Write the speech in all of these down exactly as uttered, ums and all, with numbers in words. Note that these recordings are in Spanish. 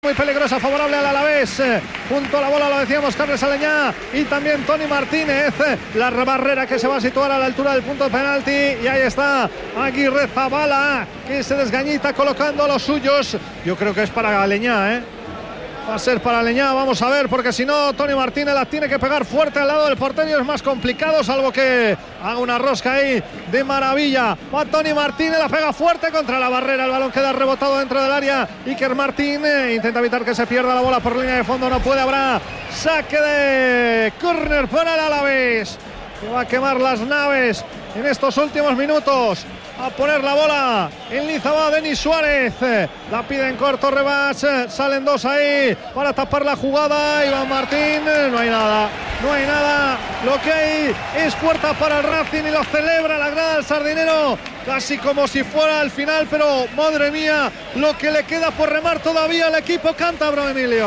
Muy peligrosa, favorable al Alavés, eh, junto a la bola lo decíamos Carles Aleñá y también Toni Martínez, eh, la barrera que se va a situar a la altura del punto de penalti, y ahí está Aguirre Zabala, que se desgañita colocando a los suyos. Yo creo que es para Aleñá, eh va a ser para Aleñá, vamos a ver, porque si no Toni Martínez la tiene que pegar fuerte al lado del porterio, es más complicado, salvo que haga una rosca ahí de maravilla. Va Toni Martínez, la pega fuerte contra la barrera, el balón queda rebotado dentro del área. Iker Martín eh, intenta evitar que se pierda la bola por línea de fondo, no puede, habrá saque de córner para el Alavés, que va a quemar las naves en estos últimos minutos. A poner la bola en Lizabá, Denis Suárez, la pide en corto, Rebach, salen dos ahí para tapar la jugada. Iván Martín, no hay nada, no hay nada, lo que hay es puerta para el Racing y lo celebra la grada del Sardinero, casi como si fuera al final, pero madre mía, lo que le queda por remar todavía al equipo cántabro, Emilio.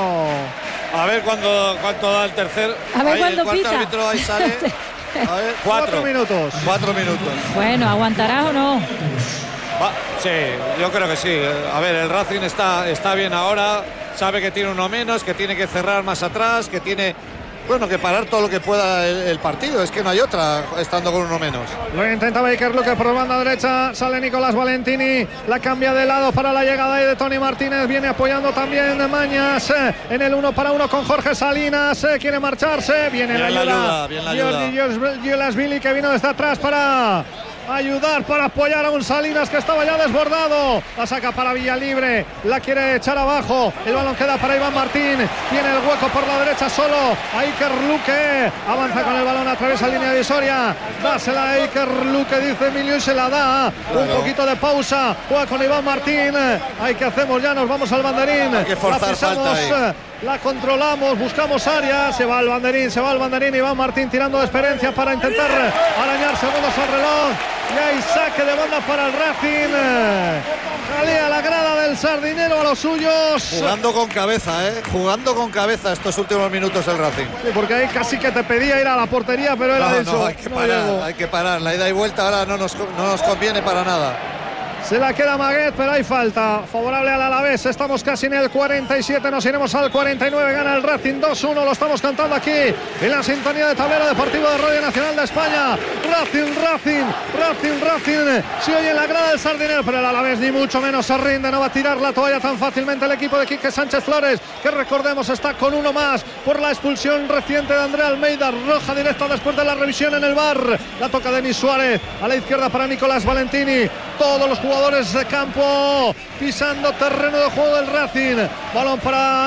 A ver cuándo, cuánto da el tercer. A ver ahí cuándo el pita. Árbitro ahí sale. A ver, cuatro. cuatro minutos. Cuatro minutos. Bueno, ¿aguantarás o no? Va, sí, yo creo que sí. A ver, el Racing está, está bien ahora. Sabe que tiene uno menos, que tiene que cerrar más atrás, que tiene, bueno, que parar todo lo que pueda el, el partido. Es que no hay otra estando con uno menos. Lo intenta Baker Luque por banda derecha. Sale Nicolás Valentini. La cambia de lado para la llegada ahí de Toni Martínez. Viene apoyando también Mañas eh, en el uno para uno con Jorge Salinas. Eh, quiere marcharse. Viene bien la ayuda. La ayuda bien la ayuda. Giulasvili, que vino desde atrás para ayudar, para apoyar a un Salinas que estaba ya desbordado. La saca para Villalibre, la quiere echar abajo, el balón queda para Iván Martín, tiene el hueco por la derecha solo a Iker Luque, avanza con el balón, atraviesa línea divisoria, dásela a Iker Luque, dice Emilio, y se la da. Un poquito de pausa, juega con Iván Martín. Ay, ¿qué hacemos? Ya nos vamos al banderín. Hay que forzar, la pisamos, falta ahí. La controlamos, buscamos área, se va al banderín, se va al banderín, Iván Martín tirando de experiencia para intentar arañar segundos al reloj, y hay saque de banda para el Racing. Jalea la grada del Sardinero a los suyos. Jugando con cabeza, eh, jugando con cabeza estos últimos minutos el Racing. Sí, porque ahí casi que te pedía ir a la portería, pero él no, ha dicho, no, hay que no parar, llego. hay que parar, la ida y vuelta ahora no nos, no nos conviene para nada. Se la queda Maguet, pero hay falta favorable al Alavés. Estamos casi en el cuarenta y siete, nos iremos al cuarenta y nueve. Gana el Racing dos uno, lo estamos cantando aquí en la sintonía de Tablero Deportivo de Radio Nacional de España. Racing, Racing, Racing, Racing. Se oye en la grada del Sardinero, pero el Alavés ni mucho menos se rinde. No va a tirar la toalla tan fácilmente el equipo de Quique Sánchez Flores, que recordemos está con uno más por la expulsión reciente de André Almeida. Roja directa después de la revisión en el V A R. La toca Denis Suárez, a la izquierda para Nicolás Valentini. Todos los jugadores de campo pisando terreno de juego del Racing. Balón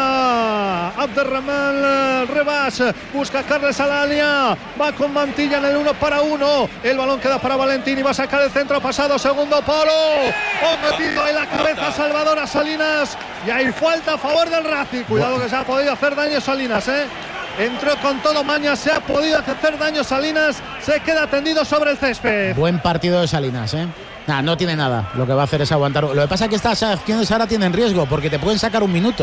para Abderrahman Rebach, busca Carles Aleñá, va con Mantilla en el uno para uno. El balón queda para Valentini, va a sacar el centro pasado, segundo palo. Ha metido en la cabeza Salvador a Salinas y hay falta a favor del Racing. Cuidado que se ha podido hacer daño Salinas, eh. Entró con todo Mañas, se ha podido hacer daño Salinas, se queda tendido sobre el césped. Buen partido de Salinas, eh. Nah, no tiene nada, lo que va a hacer es aguantar. Lo que pasa es que estas acciones ahora tienen riesgo porque te pueden sacar un minuto.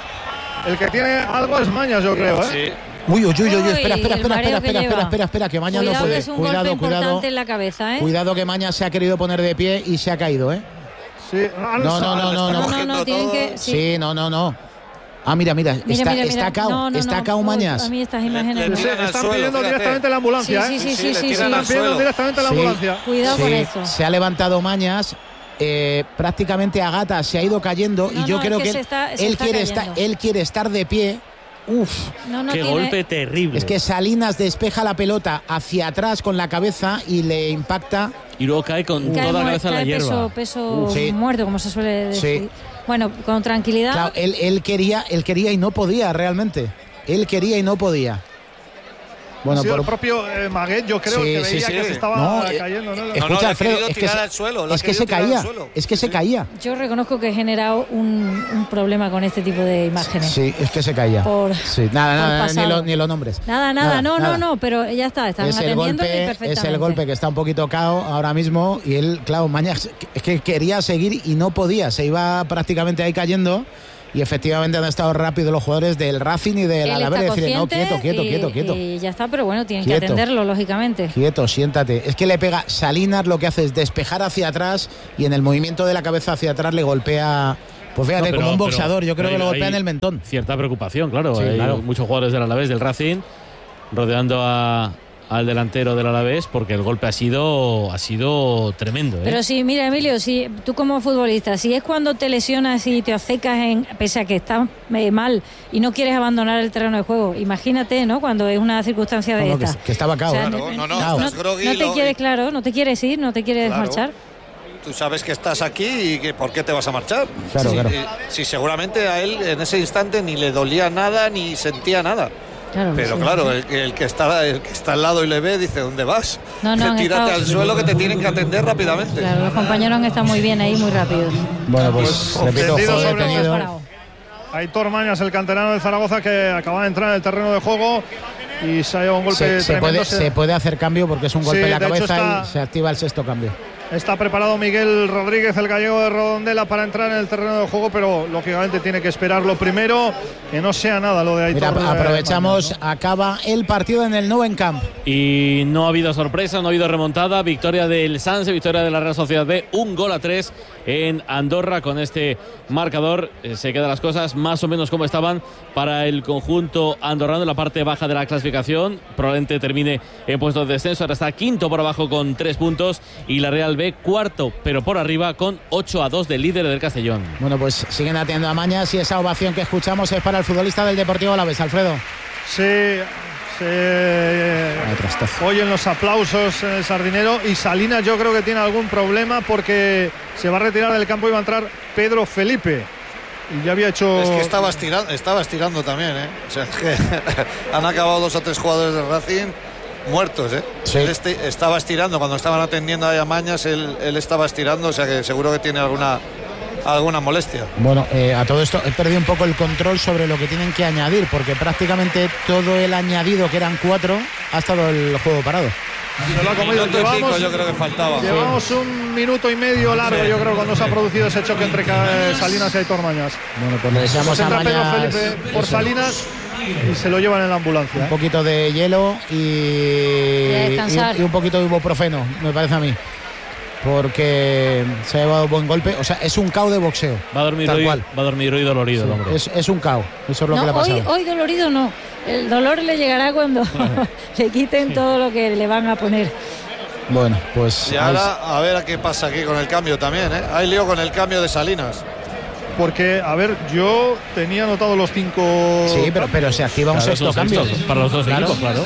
El que tiene algo es Mañas, yo creo, ¿eh? Sí. Uy, uy, uy, uy, Uy, espera, espera, el espera, espera, mareo espera, que espera, lleva. espera, espera, que Mañas Cuidado, no puede. que es un Cuidado, golpe cuidado. importante en la cabeza, ¿eh? Cuidado que Mañas se ha querido poner de pie y se ha caído, ¿eh? Sí. No, no, no, no, No, no. no, no, tienen que... Sí, Sí. no, no, no. Ah, mira, mira, Mira, está, mira, está mira. cao, No, no, está no. cao Uy, Mañas. A mí estas imágenes Le no. Sí, tiran al están suelo, pidiendo fíjate. directamente la ambulancia, Sí, ¿eh? sí, sí, Sí, sí, le sí, tiran sí. Están al pidiendo suelo. directamente la Sí. ambulancia. Cuidado Sí, con eso. se ha levantado Mañas, eh, prácticamente Agata se ha ido cayendo No, y yo no, creo es que que, se él, está- se él está quiere cayendo. estar, él quiere estar de pie. Uf, No, no Qué tiene... golpe terrible. es que Salinas despeja la pelota hacia atrás con la cabeza y le impacta. Y luego cae con Cae toda la mu- cabeza en la cae hierba. peso, peso Uf. Sí. muerto, como se suele decir. Sí. Bueno, con tranquilidad. Claro, él, él quería, él quería y no podía realmente. Él quería y no podía. Bueno, Ha sido por el propio eh, Maguet, yo creo Sí, que sí, veía sí. que se estaba No, eh, cayendo, ¿no? no, escucha, le ha Alfredo, querido es que, tirar se, al suelo, lo ha es que se querido tirar caía, al suelo. es que se Sí. caía. Yo reconozco que he generado un, un problema con este tipo de imágenes. Sí, es que se caía. Por- sí, nada, por nada, ni pasado. lo, ni lo nombres. Nada, nada, no, nada. no, no, pero ya está, están Es el, atendiéndole golpe, perfectamente. es el golpe que está un poquito cao ahora mismo y él, claro, Mañas es que quería seguir y no podía, se iba prácticamente ahí cayendo y efectivamente han estado rápidos los jugadores del Racing y del Él Alavés, está decir, no, consciente quieto, quieto, y- quieto, quieto. Y ya está, pero bueno, tienen Quieto. que atenderlo, lógicamente. Quieto, siéntate. Es que le pega Salinas, lo que hace es despejar hacia atrás y en el movimiento de la cabeza hacia atrás le golpea Pues fíjate, No, pero- como un boxeador, pero yo creo hay- que lo golpea hay en el mentón. Cierta preocupación, claro. Sí, hay claro. muchos jugadores del Alavés, del Racing, rodeando a, al delantero del Alavés, porque el golpe ha sido ha sido tremendo, ¿eh? Pero sí, mira, Emilio, si tú como futbolista, si es cuando te lesionas y te obcecas, en, pese a que estás eh, mal y no quieres abandonar el terreno de juego, imagínate, ¿no? Cuando es una circunstancia de Como que, esta. que estaba cao. O sea, ¿eh? Claro, no, no, Claro. no, estás groggy, no te lo- quieres, claro, no te quieres ir, no te quieres Claro. marchar. Tú sabes que estás aquí y que por qué te vas a marchar. Claro, sí, claro. eh, sí, seguramente a él en ese instante ni le dolía nada ni sentía nada. Claro, Pero sí, claro, sí. el, que- el que está, el que está al lado y le ve dice, ¿dónde vas? No, no, han Tírate estado- al suelo que te tienen que atender rápidamente. Claro, los compañeros han estado muy bien ahí, muy rápidos. Bueno, pues, Pues, repito, tendido juego sobre detenido. Parado. Aitor Mañas, el canterano de Zaragoza, que acaba de entrar en el terreno de juego y se ha llevado un golpe Se, se tremendo. puede, Se- se puede hacer cambio porque es un golpe Sí, en la de hecho cabeza está- y se activa el sexto cambio. Está preparado Miguel Rodríguez, el gallego de Rodondela, para entrar en el terreno de juego, pero lógicamente tiene que esperar lo primero, que no sea nada lo de Aitor. Mira, eh, aprovechamos, Mañas, ¿no? acaba el partido en el Nou Camp. Y no ha habido sorpresa, no ha habido remontada. Victoria del Sanse, victoria de la Real Sociedad B, un gol a tres en Andorra. Con este marcador eh, se quedan las cosas más o menos como estaban para el conjunto andorrano en la parte baja de la clasificación. Probablemente termine en puestos de descenso. Ahora está quinto por abajo con tres puntos y la Real B cuarto, pero por arriba con ocho a dos del líder del Castellón. Bueno, pues siguen atendiendo a Mañas y esa ovación que escuchamos es para el futbolista del Deportivo Alavés, Alfredo. Sí, se Vaya trastazo. oyen los aplausos en el Sardinero y Salinas yo creo que tiene algún problema porque se va a retirar del campo y va a entrar Pedro Felipe. Y ya había hecho... Es que estaba estirando, estaba estirando también, ¿eh? O sea, es que han acabado dos o tres jugadores de Racing muertos, ¿eh? Sí. Él este- estaba estirando cuando estaban atendiendo a Mañas, él, él estaba estirando, o sea que seguro que tiene alguna alguna molestia. Bueno, eh, a todo esto he perdido un poco el control sobre lo que tienen que añadir, porque prácticamente todo el añadido, que eran cuatro, ha estado el juego parado. Se lo ha comido. Minuto y pico Llevamos, yo creo que faltaba. llevamos un minuto y medio largo, Sí. yo creo, cuando se ha producido ese choque entre eh, Salinas y Aitor Mañas. Bueno, pues le deseamos a Entra Pedro Mañas Felipe por eso, Salinas y se lo llevan en la ambulancia. un ¿eh? poquito de hielo y, Y a descansar. y- y un poquito de ibuprofeno, me parece a mí. Porque se ha llevado buen golpe. O sea, es un cao de boxeo. Va a dormir Tal hoy, cual. va a dormir hoy dolorido el hombre. Es, es un cao. Eso es lo No, que le ha hoy, pasado. hoy dolorido no. El dolor le llegará cuando le quiten todo lo que le van a poner. Bueno, pues Y ahí- ahora a ver a qué pasa aquí con el cambio también, ¿eh? Hay lío con el cambio de Salinas. Porque, a ver, yo tenía anotado los cinco... sí, pero, pero se activa un Claro, es sexto un cambio. sexto para los dos Claro. equipos, claro.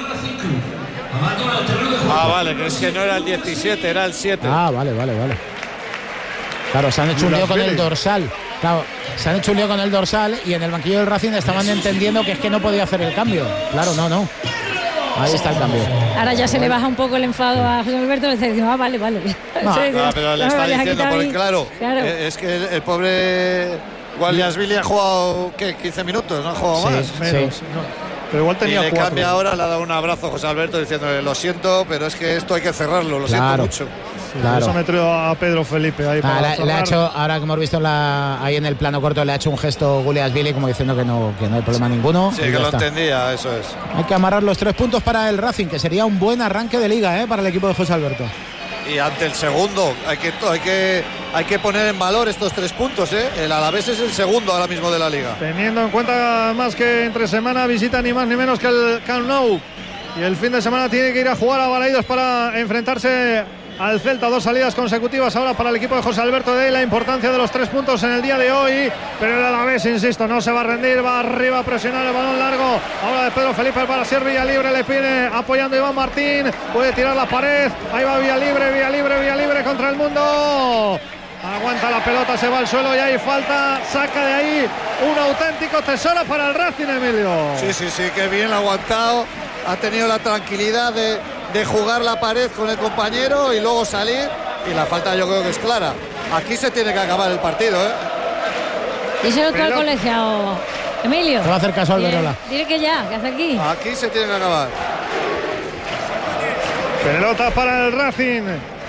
Ah, vale, que es que no era el diecisiete, era el siete. Ah, vale, vale, vale. Claro, se han hecho un lío con el dorsal. Claro, se han hecho un lío con el dorsal y en el banquillo del Racing estaban entendiendo que es que no podía hacer el cambio. Claro, no, no. Ahí está el cambio. Ahora ya se le baja un poco el enfado a José Alberto, le está diciendo, ah, vale, vale. No, Sí, Ah, sí. pero le No me está vayas a diciendo, quitar a porque mí. claro, Claro. eh, es que el, el pobre Gualiasvili ha jugado, ¿qué? quince minutos, no ha jugado Sí. más. Menos, Sí. no. Pero igual Y tenía le cuatro. cambia ahora, le ha dado un abrazo a José Alberto diciéndole, lo siento, pero es que esto hay que cerrarlo, lo Claro. siento mucho. Sí, Claro. Por eso me traigo a Pedro Felipe ahí Ah, para le, le ha cerrar. hecho, ahora que hemos visto la, ahí en el plano corto, le ha hecho un gesto Gulias Billy como diciendo que no, que no hay problema ninguno. Sí, y que ya lo está. entendía, eso es. Hay que amarrar los tres puntos para el Racing, que sería un buen arranque de liga, ¿eh? Para el equipo de José Alberto. Y ante el segundo, hay que, hay que, hay que poner en valor estos tres puntos, ¿eh? El Alavés es el segundo ahora mismo de la liga. Teniendo en cuenta más que entre semana visita ni más ni menos que el Camp Nou. Y el fin de semana tiene que ir a jugar a Balaidos para enfrentarse al Celta. Dos salidas consecutivas ahora para el equipo de José Alberto, de ahí la importancia de los tres puntos en el día de hoy. Pero el Alavés, insisto, no se va a rendir, va arriba a presionar el balón largo. Ahora de Pedro Felipe para ser Villalibre, le pide apoyando a Iván Martín. Puede tirar la pared. Ahí va Villalibre, Villalibre, Villalibre contra el mundo. Aguanta la pelota, se va al suelo y hay falta. Saca de ahí un auténtico tesoro para el Racing, Emilio. Sí, sí, sí, que bien lo ha aguantado. Ha tenido la tranquilidad de, de jugar la pared con el compañero y luego salir. Y la falta yo creo que es clara. Aquí se tiene que acabar el partido, ¿eh? Díselo tú al Pero- colegiado, Emilio. Te va a hacer caso Alberola. Dile, dile que ya, que hace aquí. Aquí se tiene que acabar. Pelota para el Racing.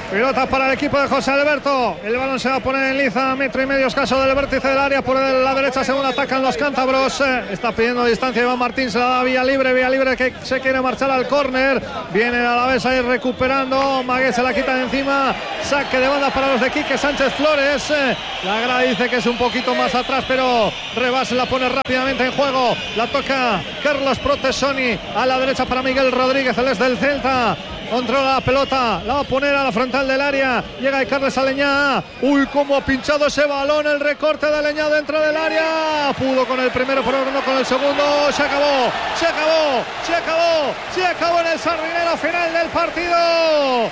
Pelota para el equipo de José Alberto. El balón se va a poner en liza a metro y medio escaso del vértice del área. Por la derecha, según atacan los cántabros. Está pidiendo distancia Iván Martín. Se la da vía libre. Vía libre que se quiere marchar al córner. Viene el Alavés ahí recuperando. Magué se la quita de encima. Saque de banda para los de Quique Sánchez Flores. La grada dice que es un poquito más atrás, pero Rebase la pone rápidamente en juego. La toca Carlos Protesoni a la derecha para Miguel Rodríguez, el es del Celta. Controla la pelota, la va a poner a la frontal del área. Llega el Carles Aleñá. Uy, cómo ha pinchado ese balón. El recorte de Aleñá dentro del área. Pudo con el primero, pero no con el segundo. Se acabó, se acabó, se acabó, se acabó en el sardinero final del partido.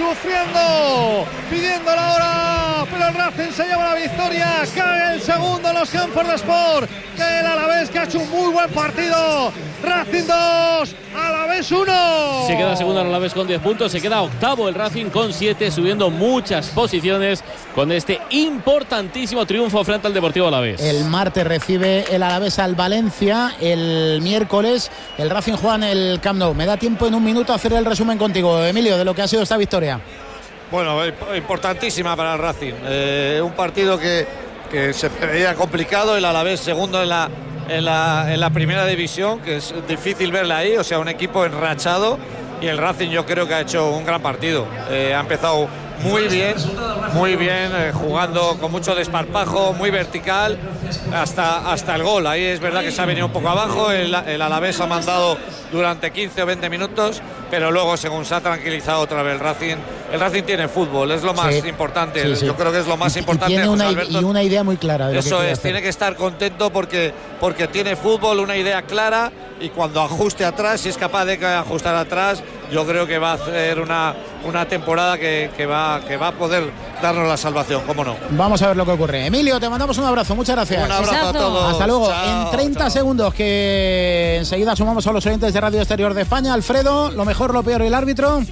Sufriendo, pidiendo la hora, pero el Racing se lleva la victoria. Cae el segundo en los campos de Sport. Cae el Alavés, que ha hecho un muy buen partido. Racing dos, Alavés uno. Se queda segundo el Alavés con diez puntos. Se queda octavo el Racing con siete, subiendo muchas posiciones con este importantísimo triunfo frente al Deportivo Alavés. El martes recibe el Alavés al Valencia. El miércoles el Racing juega en el Camp Nou. Me da tiempo en un minuto a hacer el resumen contigo, Emilio, de lo que ha sido esta victoria. Bueno, importantísima para el Racing. Eh, un partido que, que se veía complicado. El Alavés segundo en la, en, la, en la primera división, que es difícil verla ahí. O sea, un equipo enrachado. Y el Racing yo creo que ha hecho un gran partido. Eh, ha empezado muy bien, muy bien, eh, jugando con mucho desparpajo, muy vertical, hasta, hasta el gol. Ahí es verdad que se ha venido un poco abajo. El, el Alavés ha mandado durante quince o veinte minutos, pero luego, según se ha tranquilizado otra vez el Racing, el Racing tiene fútbol, es lo más sí, importante. Sí, sí. Yo creo que es lo más y, importante. Y tiene una, y una idea muy clara. De Eso lo que es, hacer. Tiene que estar contento porque, porque tiene fútbol, una idea clara, y cuando ajuste atrás, si es capaz de ajustar atrás, yo creo que va a hacer una, una temporada que, que, va, que va a poder darnos la salvación, cómo no. Vamos a ver lo que ocurre. Emilio, te mandamos un abrazo, muchas gracias. Un abrazo a todos. Hasta luego. Chao, en treinta chao. segundos, que enseguida sumamos a los oyentes de Radio Exterior de España. Alfredo, lo mejor, lo peor y el árbitro.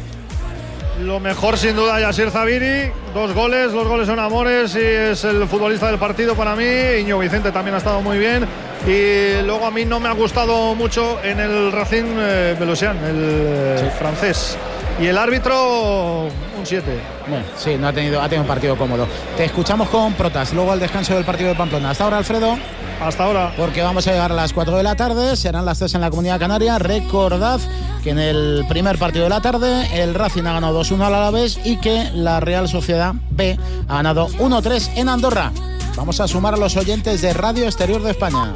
Lo mejor sin duda Yasir Zabiri, dos goles, los goles son amores y es el futbolista del partido para mí. Iñigo Vicente también ha estado muy bien. Y luego a mí no me ha gustado mucho en el Racing eh, Belosian, el eh, sí. francés. Y el árbitro, un siete. Bueno, sí, no ha tenido, ha tenido un partido cómodo. Te escuchamos con Protas, luego al descanso del partido de Pamplona. Hasta ahora, Alfredo. Hasta ahora. Porque vamos a llegar a las cuatro de la tarde, serán las tres en la Comunidad Canaria. Recordad que en el primer partido de la tarde el Racing ha ganado dos uno al Alavés y que la Real Sociedad B ha ganado uno tres en Andorra. Vamos a sumar a los oyentes de Radio Exterior de España.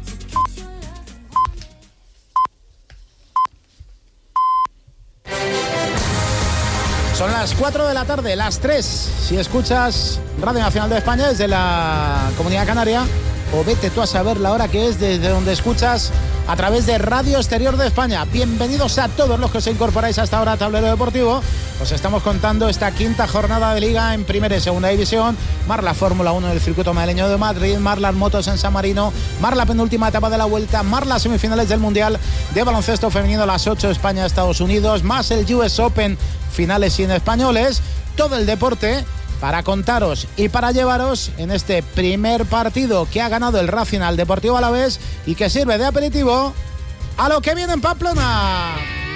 Son las cuatro de la tarde, las tres. Si escuchas Radio Nacional de España desde la Comunidad Canaria, o vete tú a saber la hora que es desde donde escuchas a través de Radio Exterior de España. Bienvenidos a todos los que os incorporáis hasta ahora a Tablero Deportivo. Os estamos contando esta quinta jornada de Liga en Primera y Segunda División. Mar la Fórmula uno del circuito madrileño de Madrid, Mar las motos en San Marino, Mar la penúltima etapa de la Vuelta, Mar las semifinales del Mundial de baloncesto femenino, las ocho España-Estados Unidos, más el U S Open, finales sin españoles. Todo el deporte para contaros y para llevaros en este primer partido que ha ganado el Racing al Deportivo Alavés y que sirve de aperitivo a lo que viene en Pamplona.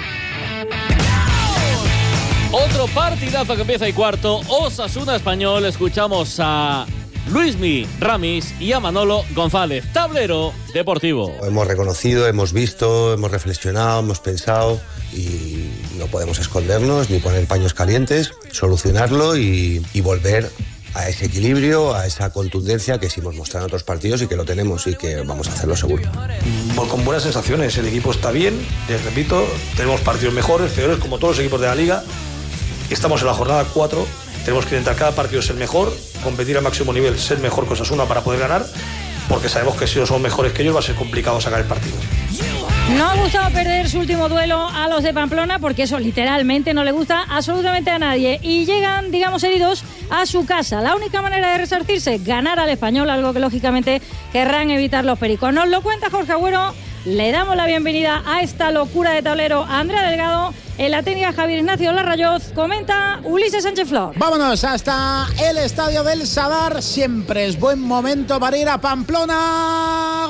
Otro partidazo que empieza y cuarto, Osasuna Español. Escuchamos a Luismi Ramis y a Manolo González. Tablero Deportivo. Hemos reconocido, hemos visto, hemos reflexionado, hemos pensado y no podemos escondernos ni poner paños calientes, solucionarlo y, y volver a ese equilibrio, a esa contundencia que sí hemos mostrado en otros partidos y que lo tenemos y que vamos a hacerlo seguro. Con buenas sensaciones, el equipo está bien, les repito, tenemos partidos mejores, peores, como todos los equipos de la Liga. Estamos en la jornada cuatro, tenemos que intentar cada partido ser mejor, competir al máximo nivel, ser mejor que Osasuna para poder ganar, porque sabemos que si no somos mejores que ellos va a ser complicado sacar el partido. No ha gustado perder su último duelo a los de Pamplona, porque eso literalmente no le gusta absolutamente a nadie. Y llegan, digamos, heridos a su casa. La única manera de resarcirse, ganar al Español, algo que lógicamente querrán evitar los pericos. Nos lo cuenta Jorge Agüero. Le damos la bienvenida a esta locura de tablero a Andrea Delgado. En la técnica Javier Ignacio Larrayoz, comenta Ulises Sánchez Flor. Vámonos hasta el estadio del Sadar. Siempre es buen momento para ir a Pamplona. Agüero, buenas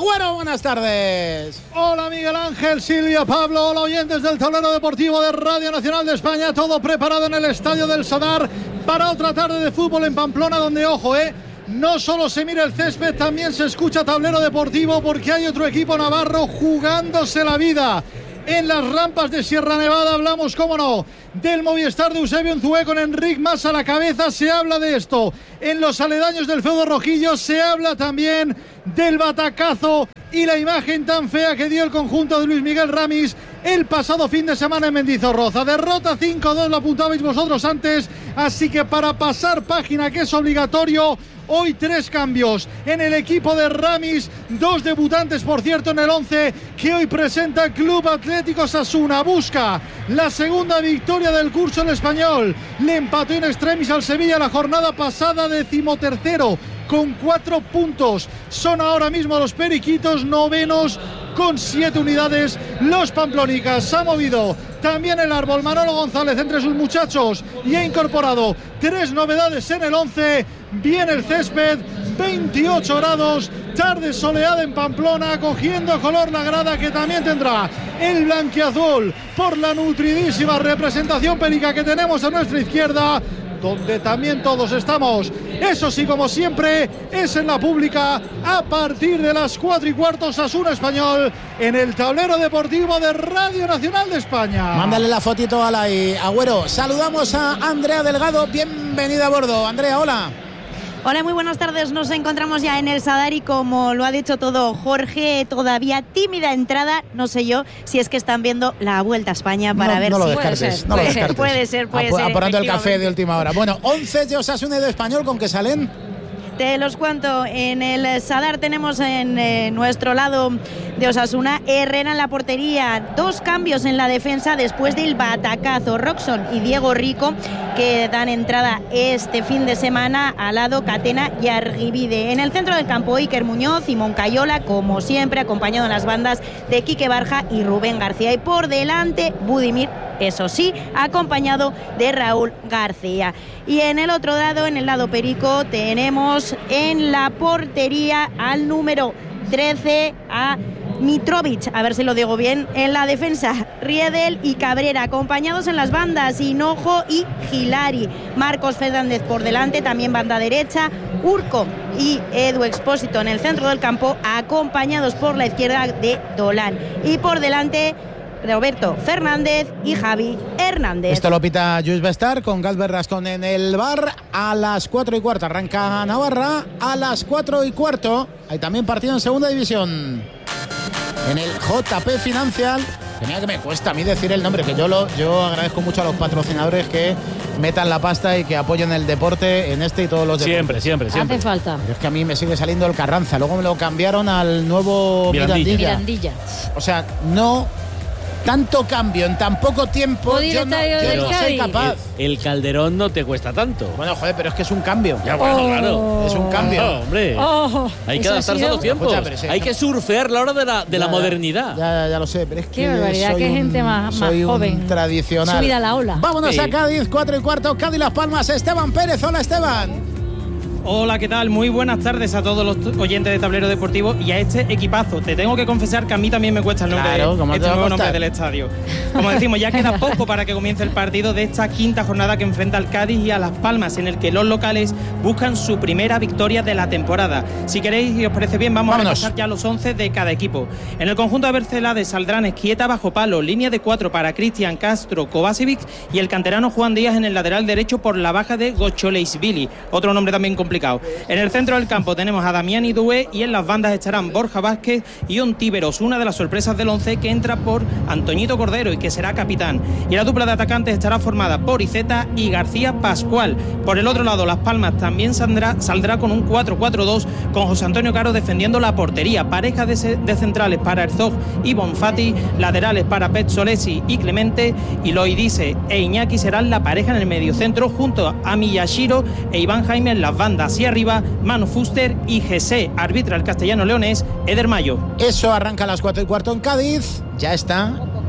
buenas tardes. Hola Miguel Ángel, Silvia, Pablo, hola oyentes del tablero deportivo de Radio Nacional de España. Todo preparado en el Estadio del Sadar para otra tarde de fútbol en Pamplona, donde, ojo, eh, no solo se mira el césped, también se escucha tablero deportivo, porque hay otro equipo navarro jugándose la vida. En las rampas de Sierra Nevada hablamos, cómo no, del Movistar de Eusebio Unzué con Enric Mas a la cabeza. Se habla de esto. En los aledaños del feudo rojillo se habla también del batacazo y la imagen tan fea que dio el conjunto de Luis Miguel Ramis el pasado fin de semana en Mendizorroza. Derrota cinco dos, lo apuntabais vosotros antes, así que para pasar página, que es obligatorio, hoy tres cambios en el equipo de Ramis, dos debutantes por cierto en el once que hoy presenta el Club Atlético Osasuna. Busca la segunda victoria del curso el español, le empató in extremis al Sevilla la jornada pasada, decimotercero con cuatro puntos. Son ahora mismo los periquitos novenos con siete unidades. Los pamplónicas. Se ha movido también el árbol Manolo González entre sus muchachos y ha incorporado tres novedades en el once. Viene el césped, veintiocho grados, tarde soleada en Pamplona, cogiendo color la grada que también tendrá el blanquiazul por la nutridísima representación perica que tenemos a nuestra izquierda, donde también todos estamos. Eso sí, como siempre, es en la pública a partir de las cuatro y cuarto. Osasuna Español en el tablero deportivo de Radio Nacional de España. Mándale la fotito a la y Agüero. Saludamos a Andrea Delgado, bienvenida a bordo. Andrea, hola. Hola, muy buenas tardes. Nos encontramos ya en el Sadar y, como lo ha dicho todo Jorge, todavía tímida entrada. No sé yo si es que están viendo la Vuelta a España para no, ver no si... Lo descartes, puede ser, no lo puede, descartes. puede ser, puede Ap- ser. Apurando el café de última hora. Bueno, once de Osasuna y de Español, ¿con qué salen? Te los cuento. En el Sadar tenemos en eh, nuestro lado de Osasuna Herrera en la portería. Dos cambios en la defensa después del batacazo. Roxon y Diego Rico, que dan entrada este fin de semana al lado Catena y Argibide. En el centro del campo, Iker Muñoz y Moncayola, como siempre, acompañado en las bandas de Quique Barja y Rubén García. Y por delante, Budimir, eso sí, acompañado de Raúl García. Y en el otro lado, en el lado perico, tenemos en la portería al número trece, a Mitrovic, a ver si lo digo bien. En la defensa, Riedel y Cabrera, acompañados en las bandas Hinojo y Gilari. Marcos Fernández por delante, también banda derecha, Urco y Edu Expósito en el centro del campo, acompañados por la izquierda de Dolan. Y por delante, Roberto Fernández y Javi Hernández. Esto lo pita Lluís Bestar con Galber Rascón en el bar. A las cuatro y cuarto arranca Navarra. A las cuatro y cuarto hay también partido en segunda división en el J P Financial. Tenía que me cuesta a mí decir el nombre, que yo lo yo agradezco mucho a los patrocinadores que metan la pasta y que apoyen el deporte en este y todos los deportes. Siempre, siempre, siempre. Hace falta. Pero es que a mí me sigue saliendo el Carranza. Luego me lo cambiaron al nuevo Mirandilla. Mirandilla. Mirandilla. O sea, no tanto cambio en tan poco tiempo. Odio Yo el no, estadio yo del no soy Cádiz. capaz. El, el Calderón no te cuesta tanto. Bueno, joder, pero es que es un cambio. Ya, bueno, Oh. claro. Es un cambio. No, hombre. Oh, Hay que eso ha adaptarse sido- a los tiempos. Escucha, pero sí, Hay no. que surfear la hora de la, de Ya, la ya, modernidad. Ya, ya, ya lo sé, pero es Qué que barbaridad, soy qué un- gente más- más soy un joven. tradicional. Subida a la ola. Vámonos Sí. a Cádiz, cuatro y cuarto, Cádiz Las Palmas, Esteban Pérez. Hola, Esteban. Hola, ¿qué tal? Muy buenas tardes a todos los oyentes de Tablero Deportivo y a este equipazo. Te tengo que confesar que a mí también me cuesta el nombre, Claro, ¿cómo de, te este va a nuevo nombre costar? del estadio. Como decimos, ya queda poco para que comience el partido de esta quinta jornada que enfrenta al Cádiz y a Las Palmas, en el que los locales buscan su primera victoria de la temporada. Si queréis y os parece bien, vamos Vámonos. a repasar ya los once de cada equipo. En el conjunto de Bercelades saldrán Esquieta bajo palo, línea de cuatro para Cristian Castro, Kovacevic y el canterano Juan Díaz en el lateral derecho por la baja de Gocholeisvili, otro nombre también complicado. En el centro del campo tenemos a Damián Idué y en las bandas estarán Borja Vázquez y Ontíveros, una de las sorpresas del once que entra por Antoñito Cordero y que será capitán. Y la dupla de atacantes estará formada por Iceta y García Pascual. Por el otro lado, Las Palmas también saldrá, saldrá con un cuatro cuatro dos con José Antonio Caro defendiendo la portería. Pareja de, de centrales para Herzog y Bonfati, laterales para Pet Solesi y Clemente, y Loidice e Iñaki serán la pareja en el mediocentro junto a Miyashiro e Iván Jaime en las bandas, y arriba Manu Fuster y Gesé, arbitra el castellano leonés Eder Mayo. Eso arranca a las cuatro y cuarto en Cádiz. Ya está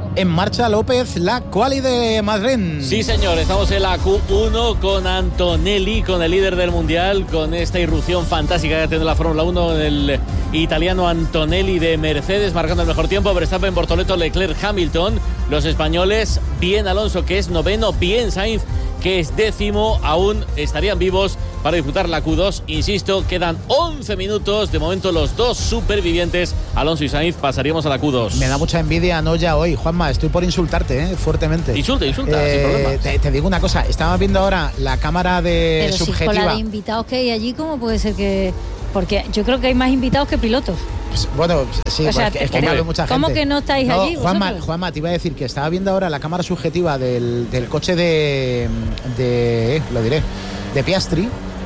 En marcha, López, la quali de Madrid. Sí, señor, estamos en la Q uno con Antonelli, con el líder del Mundial, con esta irrupción fantástica que tiene la Fórmula uno, el italiano Antonelli de Mercedes, marcando el mejor tiempo. Verstappen, Bortoleto, Leclerc, Hamilton. Los españoles, bien Alonso, que es noveno, bien Sainz, que es décimo, aún estarían vivos para disputar la Q dos. Insisto, quedan once minutos. De momento, los dos supervivientes, Alonso y Sainz, pasaríamos a la Q dos. Me da mucha envidia Noya hoy, Juanma. Estoy por insultarte, ¿eh? Fuertemente. Insulta, insulta, eh, sin problema. Te, te digo una cosa. Estaba viendo ahora la cámara de Pero subjetiva. Si con la de invitados que hay allí, ¿cómo puede ser que...? Porque yo creo que hay más invitados que pilotos. Pues, bueno, sí, o sea, pues, es que cabe mucha gente. ¿Cómo que no estáis no, allí Juanma, vosotros? Juanma, te iba a decir que estaba viendo ahora la cámara subjetiva del, del coche de, de eh, lo diré, de Piastri.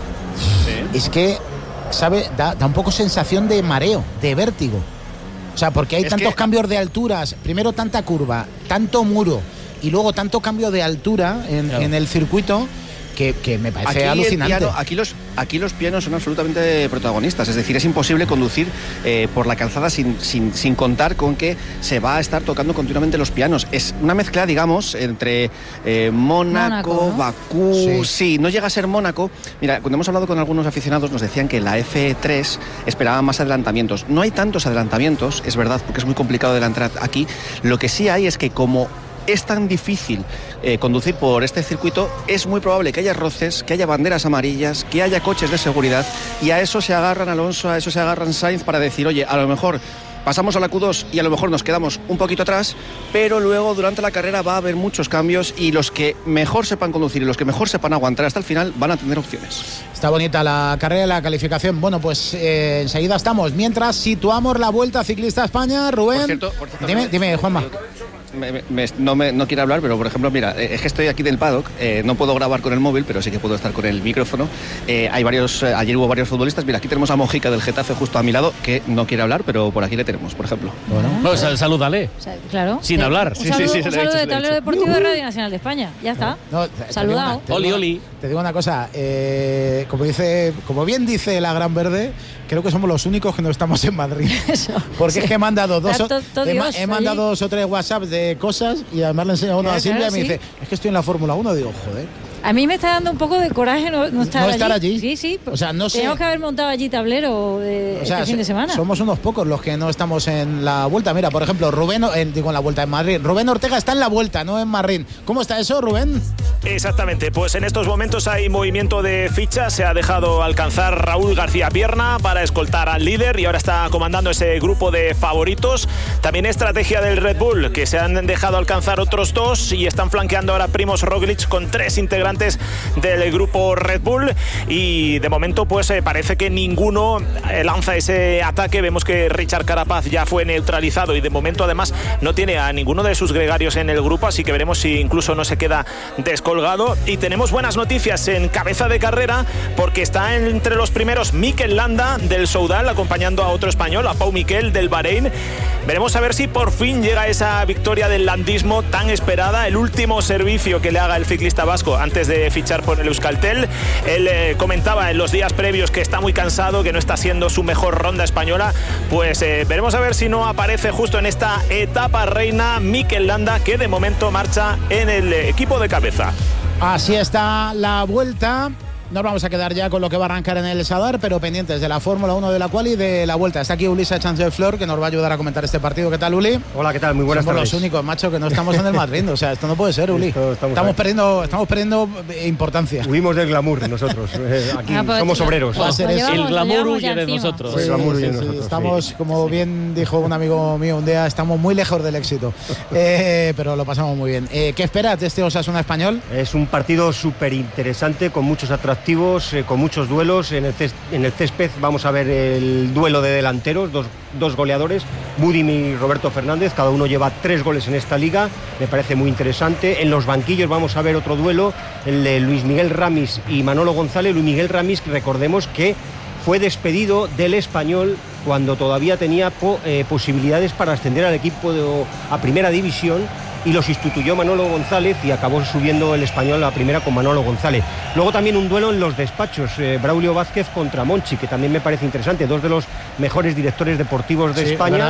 Sí. Es que, ¿sabe? Da, da un poco sensación de mareo, de vértigo. O sea, porque hay es tantos que... cambios de alturas, primero tanta curva, tanto muro y luego tanto cambio de altura en, claro. en el circuito. Que, que me parece aquí alucinante. Piano, aquí, los, aquí los pianos son absolutamente protagonistas, es decir, es imposible conducir eh, por la calzada sin, sin, sin contar con que se va a estar tocando continuamente los pianos. Es una mezcla, digamos, entre eh, Mónaco, Mónaco, ¿no? Bakú, sí. sí, no llega a ser Mónaco. Mira, cuando hemos hablado con algunos aficionados nos decían que la F tres esperaba más adelantamientos. No hay tantos adelantamientos, es verdad, porque es muy complicado adelantar aquí. Lo que sí hay es que como es tan difícil eh, conducir por este circuito, es muy probable que haya roces, que haya banderas amarillas, que haya coches de seguridad, y a eso se agarran Alonso, a eso se agarran Sainz para decir, oye, a lo mejor pasamos a la Q dos y a lo mejor nos quedamos un poquito atrás, pero luego durante la carrera va a haber muchos cambios y los que mejor sepan conducir y los que mejor sepan aguantar hasta el final van a tener opciones. Está bonita la carrera y la calificación. Bueno, pues eh, enseguida estamos. Mientras situamos la Vuelta Ciclista a España, Rubén. Por cierto, por cierto, dime, dime, Juanma. Me, me, no, me, no quiero hablar, pero por ejemplo, mira, es que estoy aquí del paddock, eh, no puedo grabar con el móvil, pero sí que puedo estar con el micrófono. Eh, hay varios, eh, ayer hubo varios futbolistas. Mira, aquí tenemos a Mojica del Getafe justo a mi lado, que no quiere hablar, pero por aquí le tenemos, por ejemplo. Bueno, bueno sal, salúdale. O sea, claro. Sin sí, hablar. Un sí, saludo, sí, sí, un saludo de Tablero Deportivo de Radio Nacional de España. Ya está. No, saludado. Oli, oli. Te digo una cosa, eh, como dice, como bien dice la Gran Verde, creo que somos los únicos que no estamos en Madrid. Eso, porque sí. es que he mandado dos, o, he, Dios, he mandado dos o tres WhatsApps de cosas y además le enseño uno claro, a Silvia claro, y me sí. dice, es que estoy en la Fórmula uno, digo, joder. A mí me está dando un poco de coraje no, no estar, no estar allí. allí. Sí, sí. O sea, no sé. Tenemos que haber montado allí tablero de o sea, este fin de semana. Somos unos pocos los que no estamos en la Vuelta. Mira, por ejemplo, Rubén, eh, digo en la Vuelta en Madrid. Rubén Ortega está en la Vuelta, no en Madrid. ¿Cómo está eso, Rubén? Exactamente, pues en estos momentos hay movimiento de fichas. Se ha dejado alcanzar Raúl García Pierna para escoltar al líder y ahora está comandando ese grupo de favoritos. También estrategia del Red Bull, que se han dejado alcanzar otros dos y están flanqueando ahora Primož Roglič con tres integrantes de el grupo Red Bull y de momento pues eh, parece que ninguno eh, lanza ese ataque. Vemos que Richard Carapaz ya fue neutralizado y de momento además no tiene a ninguno de sus gregarios en el grupo, así que veremos si incluso no se queda descolgado. Y tenemos buenas noticias en cabeza de carrera porque está entre los primeros Mikel Landa del Soudal acompañando a otro español, a Pau Miquel del Bahrein. Veremos a ver si por fin llega esa victoria del landismo tan esperada, el último servicio que le haga el ciclista vasco antes de fichar por el Euskaltel. Él eh, comentaba en los días previos que está muy cansado, que no está siendo su mejor ronda española. Pues eh, veremos a ver si no aparece justo en esta etapa reina Mikel Landa, que de momento marcha en el equipo de cabeza. Así está la Vuelta. Nos vamos a quedar ya con lo que va a arrancar en el Sadar, pero pendientes de la Fórmula uno de la quali y de la Vuelta. Está aquí Ulises Chancellor, que nos va a ayudar a comentar este partido. ¿Qué tal, Uli? Hola, ¿qué tal? Muy buenas Somos tardes. Somos los únicos, macho, que no estamos en el Madrid. O sea, esto no puede ser, Uli. Esto, estamos estamos, perdiendo, estamos perdiendo importancia. Huimos del glamour nosotros. Eh, aquí ah, pues, somos obreros. Va a ser eso. El glamour huye de nosotros. Sí, el glamour huye de nosotros. Sí, estamos, sí. Como bien dijo un amigo mío un día, estamos muy lejos del éxito. eh, pero lo pasamos muy bien. Eh, ¿Qué esperas de este Osasuna Español? Es un partido súper interesante, con muchos atractivos, eh, con muchos duelos. En el, césped, en el césped vamos a ver el duelo de delanteros, dos, dos goleadores, Budim y Roberto Fernández, cada uno lleva tres goles en esta liga, me parece muy interesante. En los banquillos vamos a ver otro duelo, el de Luis Miguel Ramis y Manolo González. Luis Miguel Ramis, recordemos que fue despedido del Español cuando todavía tenía po, eh, posibilidades para ascender al equipo de, a primera división, y lo sustituyó Manolo González y acabó subiendo el Español a primera con Manolo González. Luego también un duelo en los despachos, eh, Braulio Vázquez contra Monchi, que también me parece interesante, dos de los mejores directores deportivos de sí, España.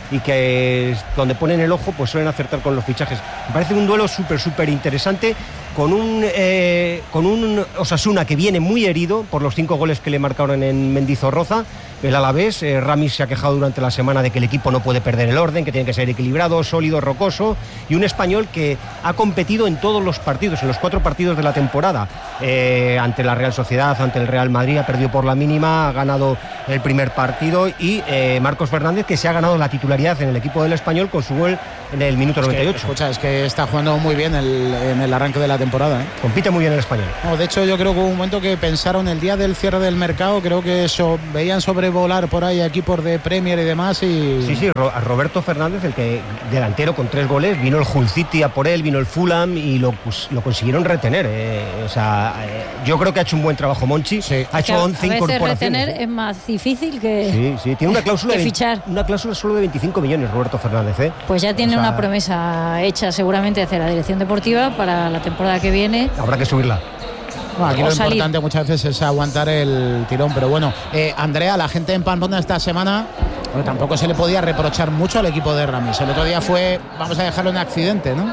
y que donde ponen el ojo pues suelen acertar con los fichajes. Me parece un duelo súper, súper interesante con un, eh, con un Osasuna que viene muy herido por los cinco goles que le marcaron en Mendizorroza. El Alavés, eh, Ramis se ha quejado durante la semana de que el equipo no puede perder el orden, que tiene que ser equilibrado, sólido, rocoso, y un Español que ha competido en todos los partidos, en los cuatro partidos de la temporada, eh, ante la Real Sociedad, ante el Real Madrid, ha perdido por la mínima, ha ganado el primer partido, y eh, Marcos Fernández, que se ha ganado la titularidad en el equipo del Español con su gol en el minuto noventa y ocho. Es que, escucha, es que está jugando muy bien el, en el arranque de la temporada, ¿eh? Compite muy bien el Español. No, de hecho, yo creo que hubo un momento que pensaron el día del cierre del mercado, creo que eso, veían sobrevolar por ahí equipos de Premier y demás. Y... Sí, sí, a Roberto Fernández, el que delantero con tres goles, vino el Hull City a por él, vino el Fulham y lo, pues, lo consiguieron retener. Eh. O sea, eh, yo creo que ha hecho un buen trabajo Monchi. Sí. Ha hecho once a veces incorporaciones. retener es más difícil que, sí, sí. Tiene una cláusula que de, fichar. Una cláusula solo de veinticinco millones, Roberto Fernández. ¿eh? Pues ya tiene o sea, una promesa hecha seguramente hacia la dirección deportiva para la temporada que viene. Habrá que subirla. Bueno, aquí o lo salir. importante muchas veces es aguantar el tirón, pero bueno, eh, Andrea, la gente en Pamplona esta semana, bueno, tampoco se le podía reprochar mucho al equipo de Ramis. El otro día fue, vamos a dejarlo en accidente, ¿no?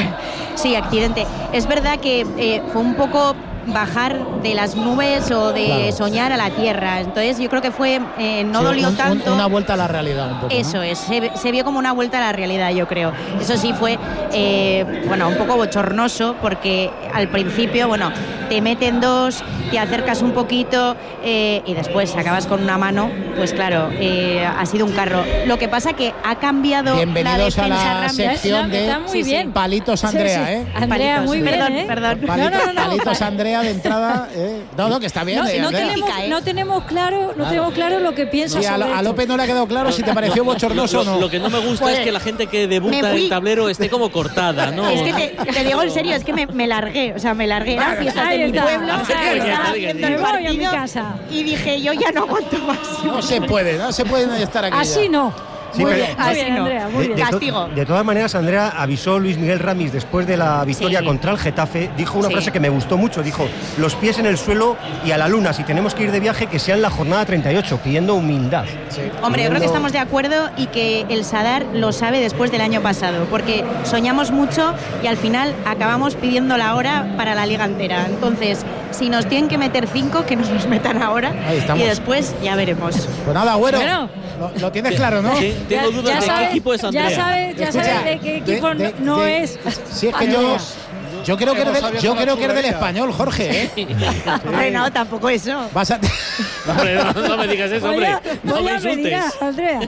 Sí, accidente. Es verdad que eh, fue un poco bajar de las nubes o de claro. soñar a la tierra. Entonces yo creo que fue eh, no sí, dolió un, tanto. Un, una vuelta a la realidad un poco. Eso ¿no? es, se, se vio como una vuelta a la realidad, yo creo. Eso sí fue, eh, bueno, un poco bochornoso porque al principio, bueno, te meten dos, te acercas un poquito eh, y después acabas con una mano, pues claro, eh, ha sido un carro. Lo que pasa que ha cambiado Bienvenidos la defensa a la Ramis. sección de está muy bien. Palitos Andrea, sí, sí. ¿eh? Andrea, Palitos. muy bien, Perdón, ¿eh? perdón. Palito, no, no, no, Palitos no. Andrea de entrada, ¿eh? No, no, que está bien. No, eh, no, Andrea. tenemos, ¿eh? no tenemos claro, no Claro. tenemos claro lo que piensa Sí, a, sobre a esto. López no le ha quedado claro si te pareció bochornoso o Lo, no. lo que no me gusta Pues, es que la gente que debuta me en fui. el tablero esté como cortada, ¿no? Es que te, te digo en serio, es que me, me largué, o sea, me largué, eran fiestas Ahí de mi está. pueblo, Ahí o sea, está. estaba Ahí está. viendo Me el voy a mi partido casa. y dije, yo ya no aguanto más. No se puede, no se puede estar aquí. Así ya. no. Sí, muy pero- bien, muy Así bien, no. Andrea, muy De, bien. de to- Castigo. de todas maneras, Andrea avisó Luis Miguel Ramis después de la victoria Sí. contra el Getafe. Dijo una Sí. frase que me gustó mucho. Dijo, los pies en el suelo y a la luna. Si tenemos que ir de viaje, que sea en la jornada treinta y ocho, pidiendo humildad. Sí. Hombre, yo creo que Pidiendo- estamos de acuerdo y que el Sadar lo sabe después del año pasado, porque soñamos mucho y al final acabamos pidiendo la hora para la liga entera. Entonces, si nos tienen que meter cinco, que nos los metan ahora Ahí estamos. y después ya veremos. Pues nada, Agüero, Bueno. lo, lo tienes claro, ¿no? Sí, tengo dudas de sabe- qué equipo es Andrea. Ya sabes, ya Escucha, sabes de qué equipo de- de- no de- es. Si es que yo, Andrea. yo creo que eres Hemos del, abierto yo la creo que eres del chulería. Español, Jorge, ¿eh? Hombre, no, tampoco eso. Vas a... Hombre, no, no me digas eso, hombre. Vaya, No me vaya insultes. medida, Andrea.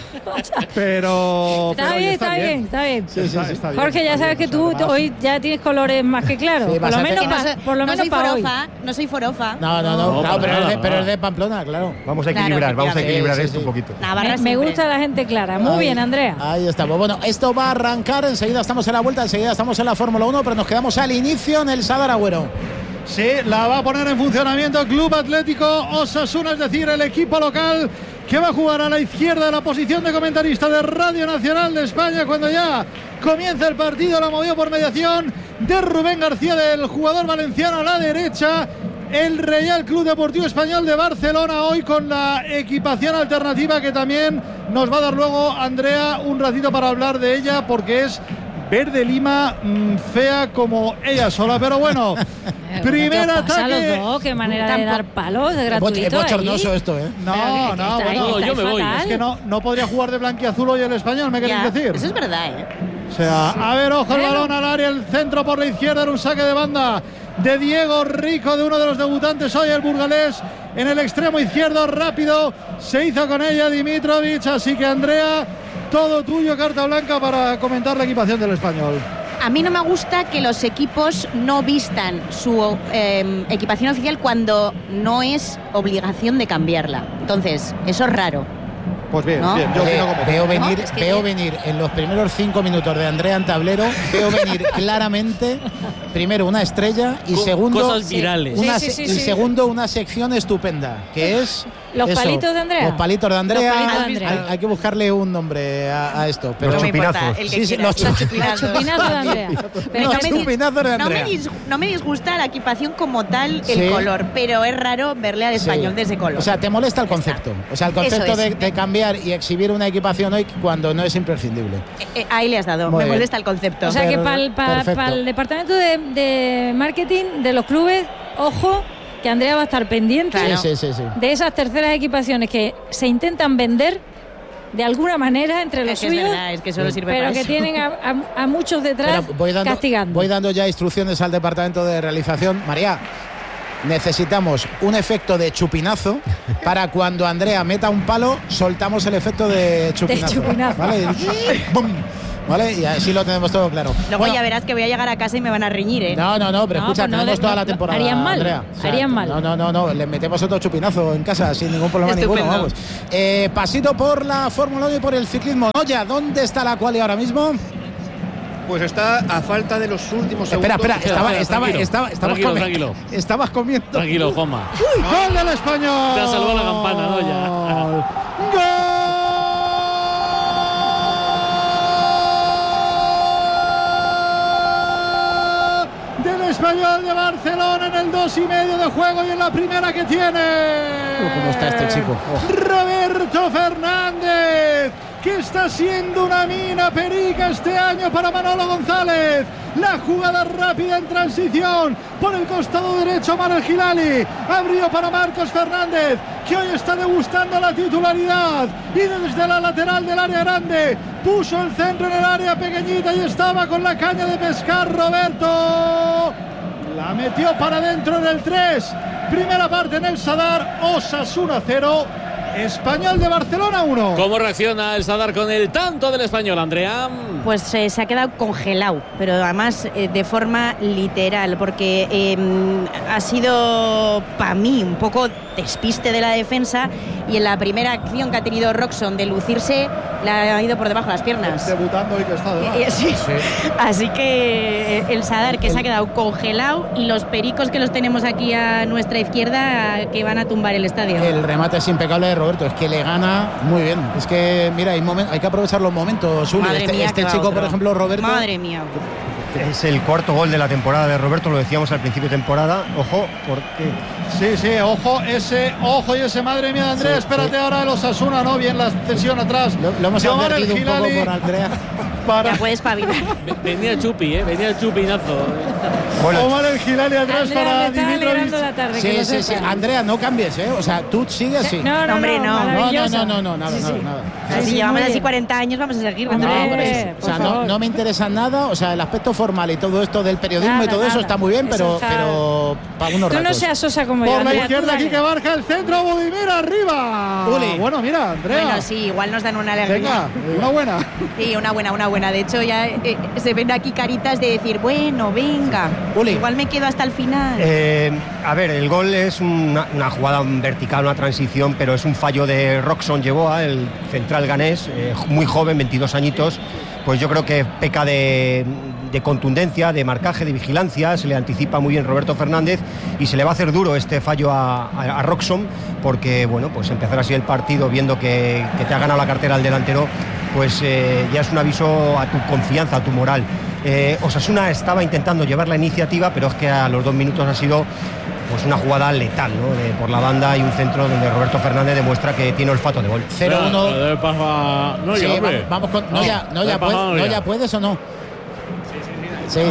Pero. Está pero oye, bien, está bien, está bien. Está- está bien, Jorge, ya está sabes que bien. tú O sea, hoy ya tienes colores más que claros. Sí, por vas lo a menos, Que no pa- soy, por lo no menos soy para hoy. forofa, no soy forofa. No, no, no, No, claro, para pero, es nada, de, pero para es de Pamplona, claro. Vamos a Claro, equilibrar, vamos a efectivamente. equilibrar Sí, sí, esto sí. un poquito. Navarra Me, me siempre. gusta la gente clara. Muy Ahí- bien, Andrea. Ahí estamos. Bueno, esto va a arrancar. Enseguida estamos en la vuelta, enseguida estamos en la Fórmula uno, pero nos quedamos al inicio en el Sadar, Agüero. Sí, la va a poner en funcionamiento Club Atlético Osasuna, es decir, el equipo local que va a jugar a la izquierda de la posición de comentarista de Radio Nacional de España cuando ya comienza el partido. La movió por mediación de Rubén García, del jugador valenciano, a la derecha. El Real Club Deportivo Español de Barcelona, hoy con la equipación alternativa que también nos va a dar luego Andrea un ratito para hablar de ella, porque es verde lima, mmm, fea como ella sola, pero bueno. Primer ¿Qué os pasa a los ataque. dos? Qué manera de dar palos, de Es gratuito. bochornoso ahí. esto, ¿eh? No, Pero que- que no, está- bueno, está yo me voy. fatal. es que no, no podría jugar de blanquiazul hoy el Español, ¿me queréis Ya, decir? eso es verdad, ¿eh? O sea, a ver, ojo el Bueno. balón al área, el centro por la izquierda, en un saque de banda de Diego Rico, de uno de los debutantes hoy, el burgalés, en el extremo izquierdo, rápido, se hizo con ella Dimitrovic, así que Andrea, todo tuyo, carta blanca para comentar la equipación del Español. A mí no me gusta que los equipos no vistan su eh, equipación oficial cuando no es obligación de cambiarla. Entonces, eso es raro. Pues bien, ¿No? bien, yo Ve- opino como veo tú. venir, No, es que- veo venir en los primeros cinco minutos de Andrea en tablero, veo venir claramente, primero una estrella y Co- segundo cosas virales. una Sí, sí, se- sí, y sí. segundo una sección estupenda, que es Los Eso, palitos de Andrea. Los palitos de Andrea. Los palitos de Andrea. Hay, hay que buscarle un nombre a, a esto. Pero Los chupinazos. El que Sí, sí, quieras, los los chupinazos. Los chupinazos de Andrea. Pero Los no, me, dis- chupinazos de no, Andrea. me dis- no me disgusta la equipación como tal, Sí. el color, pero es raro verle al español Sí. de ese color. O sea, te molesta el Ya concepto. está. O sea, el concepto Eso de, es. de cambiar y exhibir una equipación hoy cuando no es imprescindible. Eh, eh, ahí le has dado, Muy me bien. molesta el concepto. O sea que Per- para el, perfecto. departamento de, de marketing de los clubes, ojo, que Andrea va a estar pendiente Sí, sí, sí, sí. de esas terceras equipaciones que se intentan vender de alguna manera entre los Es que es suyos, verdad, es que solo sirve pero para que eso. tienen a, a- a muchos detrás Pero voy dando, castigando. voy dando ya instrucciones al departamento de realización. María, necesitamos un efecto de chupinazo para cuando Andrea meta un palo, soltamos el efecto de chupinazo. chupinazo. ¿Vale? ¡Bum! ¿Vale? Y así lo tenemos todo claro. Luego Bueno, ya verás que voy a llegar a casa y me van a reñir, ¿eh? No, no, no, pero No, escucha, pues no, tenemos de- toda no, la temporada. harían mal, Andrea. harían mal. No, no, no, no, le metemos otro chupinazo en casa sin ningún problema ninguno. Estupendo. Vamos. Eh, pasito por la Fórmula uno y por el ciclismo. Noya, ¿dónde está la quali ahora mismo? Pues está a falta de los últimos Espera, segundos. espera, estaba, espera, estaba, tranquilo. estaba, estabas Tranquilo, comiendo. tranquilo. Estabas comiendo. Tranquilo, Juanma. ¡Uy! ¡Gol del español! Te ha salvado la campana, ¿no? Ya. ¡Gol! Del español de Barcelona en el dos y medio de juego y en la primera que tiene. ¿Cómo está este chico? Roberto Fernández, que está siendo una mina perica este año para Manolo González. La jugada rápida en transición por el costado derecho. Manuel Gilali abrió para Marcos Fernández, que hoy está degustando la titularidad, y desde la lateral del área grande puso el centro en el área pequeñita y estaba con la caña de pescar Roberto. La metió para adentro en el tres. Primera parte en el Sadar. Osasuna cero, Español de Barcelona uno. ¿Cómo reacciona el Sadar con el tanto del español, Andrea? Pues eh, se ha quedado congelado, pero además eh, de forma literal, porque eh, ha sido para mí un poco despiste de la defensa, y en la primera acción que ha tenido Roxon de lucirse le ha ido por debajo de las piernas. Debutando y que está además. Eh, eh, sí. Así que eh, el Sadar, que se ha quedado congelado, y los pericos que los tenemos aquí a nuestra izquierda, que van a tumbar el estadio. El remate es impecable de Roberto, es que le gana muy bien. Es que, mira, hay, momen- hay que aprovechar los momentos, Uli. Madre Este, mía, este que va chico, otro. por ejemplo, Roberto. Madre mía. Es el cuarto gol de la temporada de Roberto, lo decíamos al principio de temporada. Ojo, porque Sí, sí, ojo ese, ojo y ese, madre mía de Andrea, Sí, espérate sí. ahora el Osasuna, ¿no? Bien la cesión atrás. Lo, lo hemos Giovanni advertido un poco Gilali por Andrea. para Ya puedes espabilar. Venía el Chupi, ¿eh? Venía el Chupinazo. bueno, Omar el Gilali atrás Andrea, para me está alegrando Dimitrovic. la tarde. que Sí, lo sí, sí. sepas. Andrea, no cambies, ¿eh? O sea, tú sigues así. No, no, Hombre, no. No, no, maravilloso. no, no, no, nada, Sí, nada, sí. nada. Si Sí, sí, llevamos muy así bien. cuarenta años, vamos a seguir. Hombre, ¿no? hombre, O sea, por no, favor. no me interesa nada, o sea, el aspecto formal y todo esto del periodismo Nada, y todo eso nada. está muy bien, Eso pero, está- pero para unos Tú no ratos. seas sosa como yo. Por la Andrea, tú izquierda, dale. aquí que marca el centro, Budimir arriba. Uli. Bueno, mira, Andrea. Bueno, sí, igual nos dan una alegría. Venga, una buena. Sí, una buena, una buena. De hecho, ya eh, se ven aquí caritas de decir, bueno, venga, Uli. igual me quedo hasta el final. Eh, a ver, el gol es una, una jugada vertical, una transición, pero es un fallo de Roxon Yeboah, el central ganés, eh, muy joven, veintidós añitos. Pues yo creo que peca de, de contundencia, de marcaje, de vigilancia. Se le anticipa muy bien Roberto Fernández y se le va a hacer duro este fallo a, a, a Roxon, porque bueno, pues empezar así el partido viendo que, que te ha ganado la cartera al delantero, pues eh, ya es un aviso a tu confianza, a tu moral. Eh, Osasuna estaba intentando llevar la iniciativa, pero es que a los dos minutos ha sido pues una jugada letal, ¿no? De, por la banda, y un centro donde Roberto Fernández demuestra que tiene olfato de gol. cero uno. Debe pasar- No, Sí, ya, hombre. vamos, vamos con. No, No, ya, no, debe ya, pasar, puedes, no, no, ya. ya puedes o no. Sí.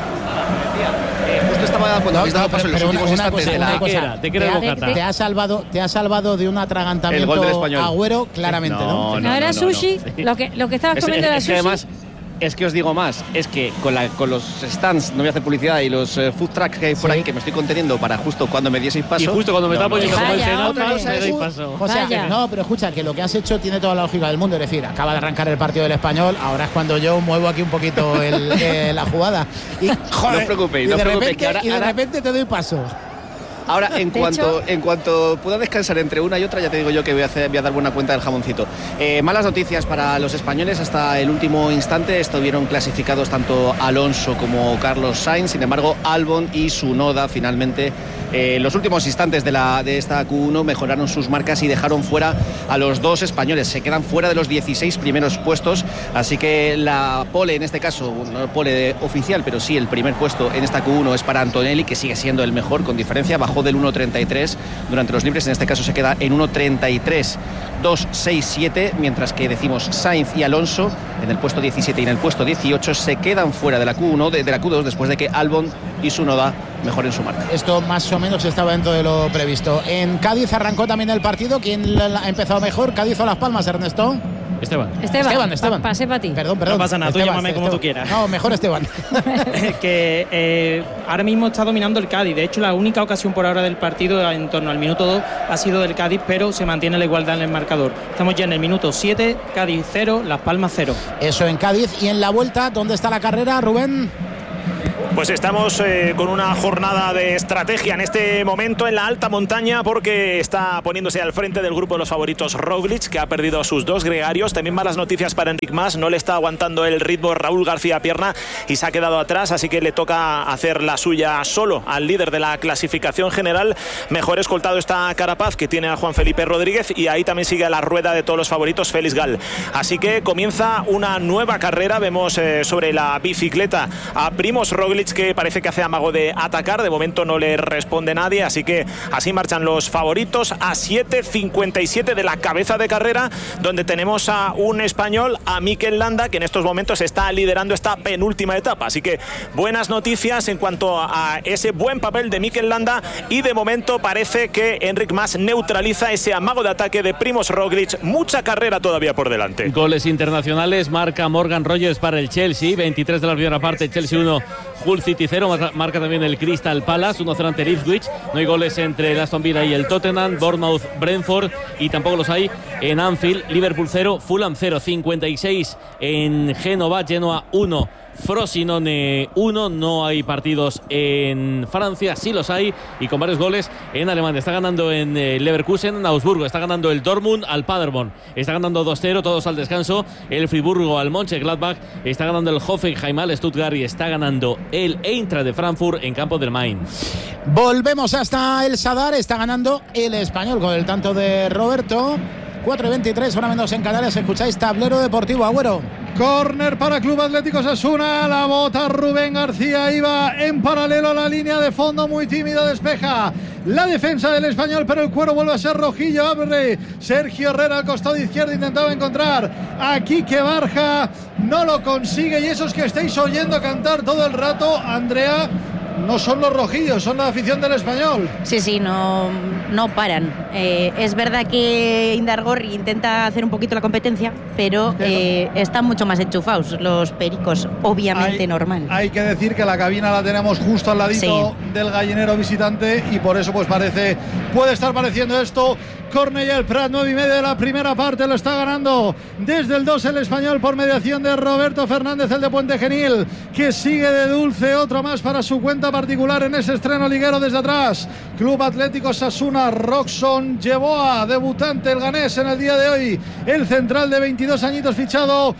Eh, justo estaba cuando No, habéis dado no, paso en los pero últimos una, una instantes cosa, de la. una cosa. Te queda, te queda ha- el bocata. te ha salvado, te ha salvado de un atragantamiento El gol del Español. Agüero, claramente, ¿no? No, No, era sushi. Lo, que, lo que estabas Es, comiendo es- era es que sushi. además, es que os digo más, es que con, la, con los stands, no voy a hacer publicidad, y los eh, food trucks que hay por Sí. ahí, que me estoy conteniendo para justo cuando me dieseis paso. Y justo cuando me No, está no, poniendo no. como el Vaya, Senado, hombre. me dais paso. O sea, Vaya. no, pero escucha, que lo que has hecho tiene toda la lógica del mundo. Es decir, acaba de arrancar el partido del Español, ahora es cuando yo muevo aquí un poquito el, eh, la jugada. Y, joder, No os preocupéis, y no de os preocupéis, repente, que ahora- y de ahora- repente te doy paso. Ahora, en De cuanto, hecho- en cuanto pueda descansar entre una y otra, ya te digo yo que voy a, hacer, voy a dar buena cuenta del jamoncito. Eh, malas noticias para los españoles. Hasta el último instante estuvieron clasificados tanto Alonso como Carlos Sainz. Sin embargo, Albon y Tsunoda finalmente, eh, en los últimos instantes de, la, de esta Q uno, mejoraron sus marcas y dejaron fuera a los dos españoles. Se quedan fuera de los dieciséis primeros puestos. Así que la pole, en este caso, no pole oficial, pero sí el primer puesto en esta Q uno es para Antonelli, que sigue siendo el mejor con diferencia. Bajó del uno treinta y tres durante los libres. En este caso se queda en uno treinta y tres dos seis siete, mientras que decimos Sainz y Alonso en el puesto diecisiete y en el puesto dieciocho se quedan fuera de la Q uno, de, de la Q dos, después de que Albon y Tsunoda mejoren su marca. Esto más o menos estaba dentro de lo previsto. En Cádiz arrancó también el partido. ¿Quién la- la- ha empezado mejor? Cádiz o Las Palmas, Ernesto. Esteban. Esteban, Esteban, Esteban. pa- pasé para ti. Perdón, perdón. No pasa nada, tú Esteban, llámame como Esteban. tú quieras. No, mejor Esteban. que eh, ahora mismo está dominando el Cádiz. De hecho, la única ocasión por ahora del partido, en torno al minuto dos, ha sido del Cádiz, pero se mantiene la igualdad en el marcador. Estamos ya en el minuto siete, Cádiz cero, Las Palmas cero. Eso en Cádiz. Y en la vuelta, ¿dónde está la carrera, Rubén? Pues estamos eh, con una jornada de estrategia en este momento en la alta montaña, porque está poniéndose al frente del grupo de los favoritos Roglic, que ha perdido a sus dos gregarios. También malas noticias para Enric Mas, no le está aguantando el ritmo Raúl García Pierna y se ha quedado atrás, así que le toca hacer la suya solo al líder de la clasificación general. Mejor escoltado está Carapaz, que tiene a Juan Felipe Rodríguez, y ahí también sigue a la rueda de todos los favoritos Félix Gal. Así que comienza una nueva carrera. Vemos eh, sobre la bicicleta a Primož Roglic, que parece que hace amago de atacar. De momento no le responde nadie, así que así marchan los favoritos a siete cincuenta y siete de la cabeza de carrera, donde tenemos a un español, a Mikel Landa, que en estos momentos está liderando esta penúltima etapa. Así que buenas noticias en cuanto a ese buen papel de Mikel Landa, y de momento parece que Enric Mas neutraliza ese amago de ataque de Primož Roglic. Mucha carrera todavía por delante. Goles internacionales, marca Morgan Rogers para el Chelsea, veintitrés de la primera parte, Chelsea uno, Hull City cero, marca también el Crystal Palace, uno cero ante el Ipswich. No hay goles entre el Aston Villa y el Tottenham, Bournemouth, Brentford, y tampoco los hay en Anfield. Liverpool cero, Fulham cero, cincuenta y seis en Génova, Genoa uno, Frosinone uno. No hay partidos en Francia, sí los hay, y con varios goles en Alemania. Está ganando en eh, Leverkusen, en Augsburgo, está ganando el Dortmund al Paderborn, está ganando dos cero, todos al descanso. El Friburgo al Mönchengladbach, está ganando el Hoffenheim al Stuttgart, y está ganando el Eintracht de Frankfurt en campo del Mainz. Volvemos hasta el Sadar. Está ganando el Español con el tanto de Roberto. cuatro y veintitrés, hora menos en Canarias. Escucháis Tablero Deportivo, Agüero. Córner para Club Atlético Osasuna, la bota Rubén García, iba en paralelo a la línea de fondo, muy tímido, despeja la defensa del Español, pero el cuero vuelve a ser rojillo. Abre Sergio Herrera al costado izquierdo, intentaba encontrar a Quique Barja, no lo consigue, y esos que estáis oyendo cantar todo el rato, Andrea, no son los rojillos, son la afición del Español. Sí, sí, no, no paran. Eh, es verdad que Indargorri intenta hacer un poquito la competencia, pero eh, están mucho más enchufados los pericos, obviamente hay, normal. Hay que decir que la cabina la tenemos justo al ladito sí. del gallinero visitante, y por eso pues parece, puede estar pareciendo esto. Cornellà Prat, nueve y media de la primera parte, lo está ganando desde el dos el Español por mediación de Roberto Fernández, el de Puente Genil, que sigue de dulce, otro más para su cuenta particular en ese estreno liguero desde atrás. Club Atlético Osasuna, Roxon Yeboah, debutante el ganés en el día de hoy, el central de veintidós añitos fichado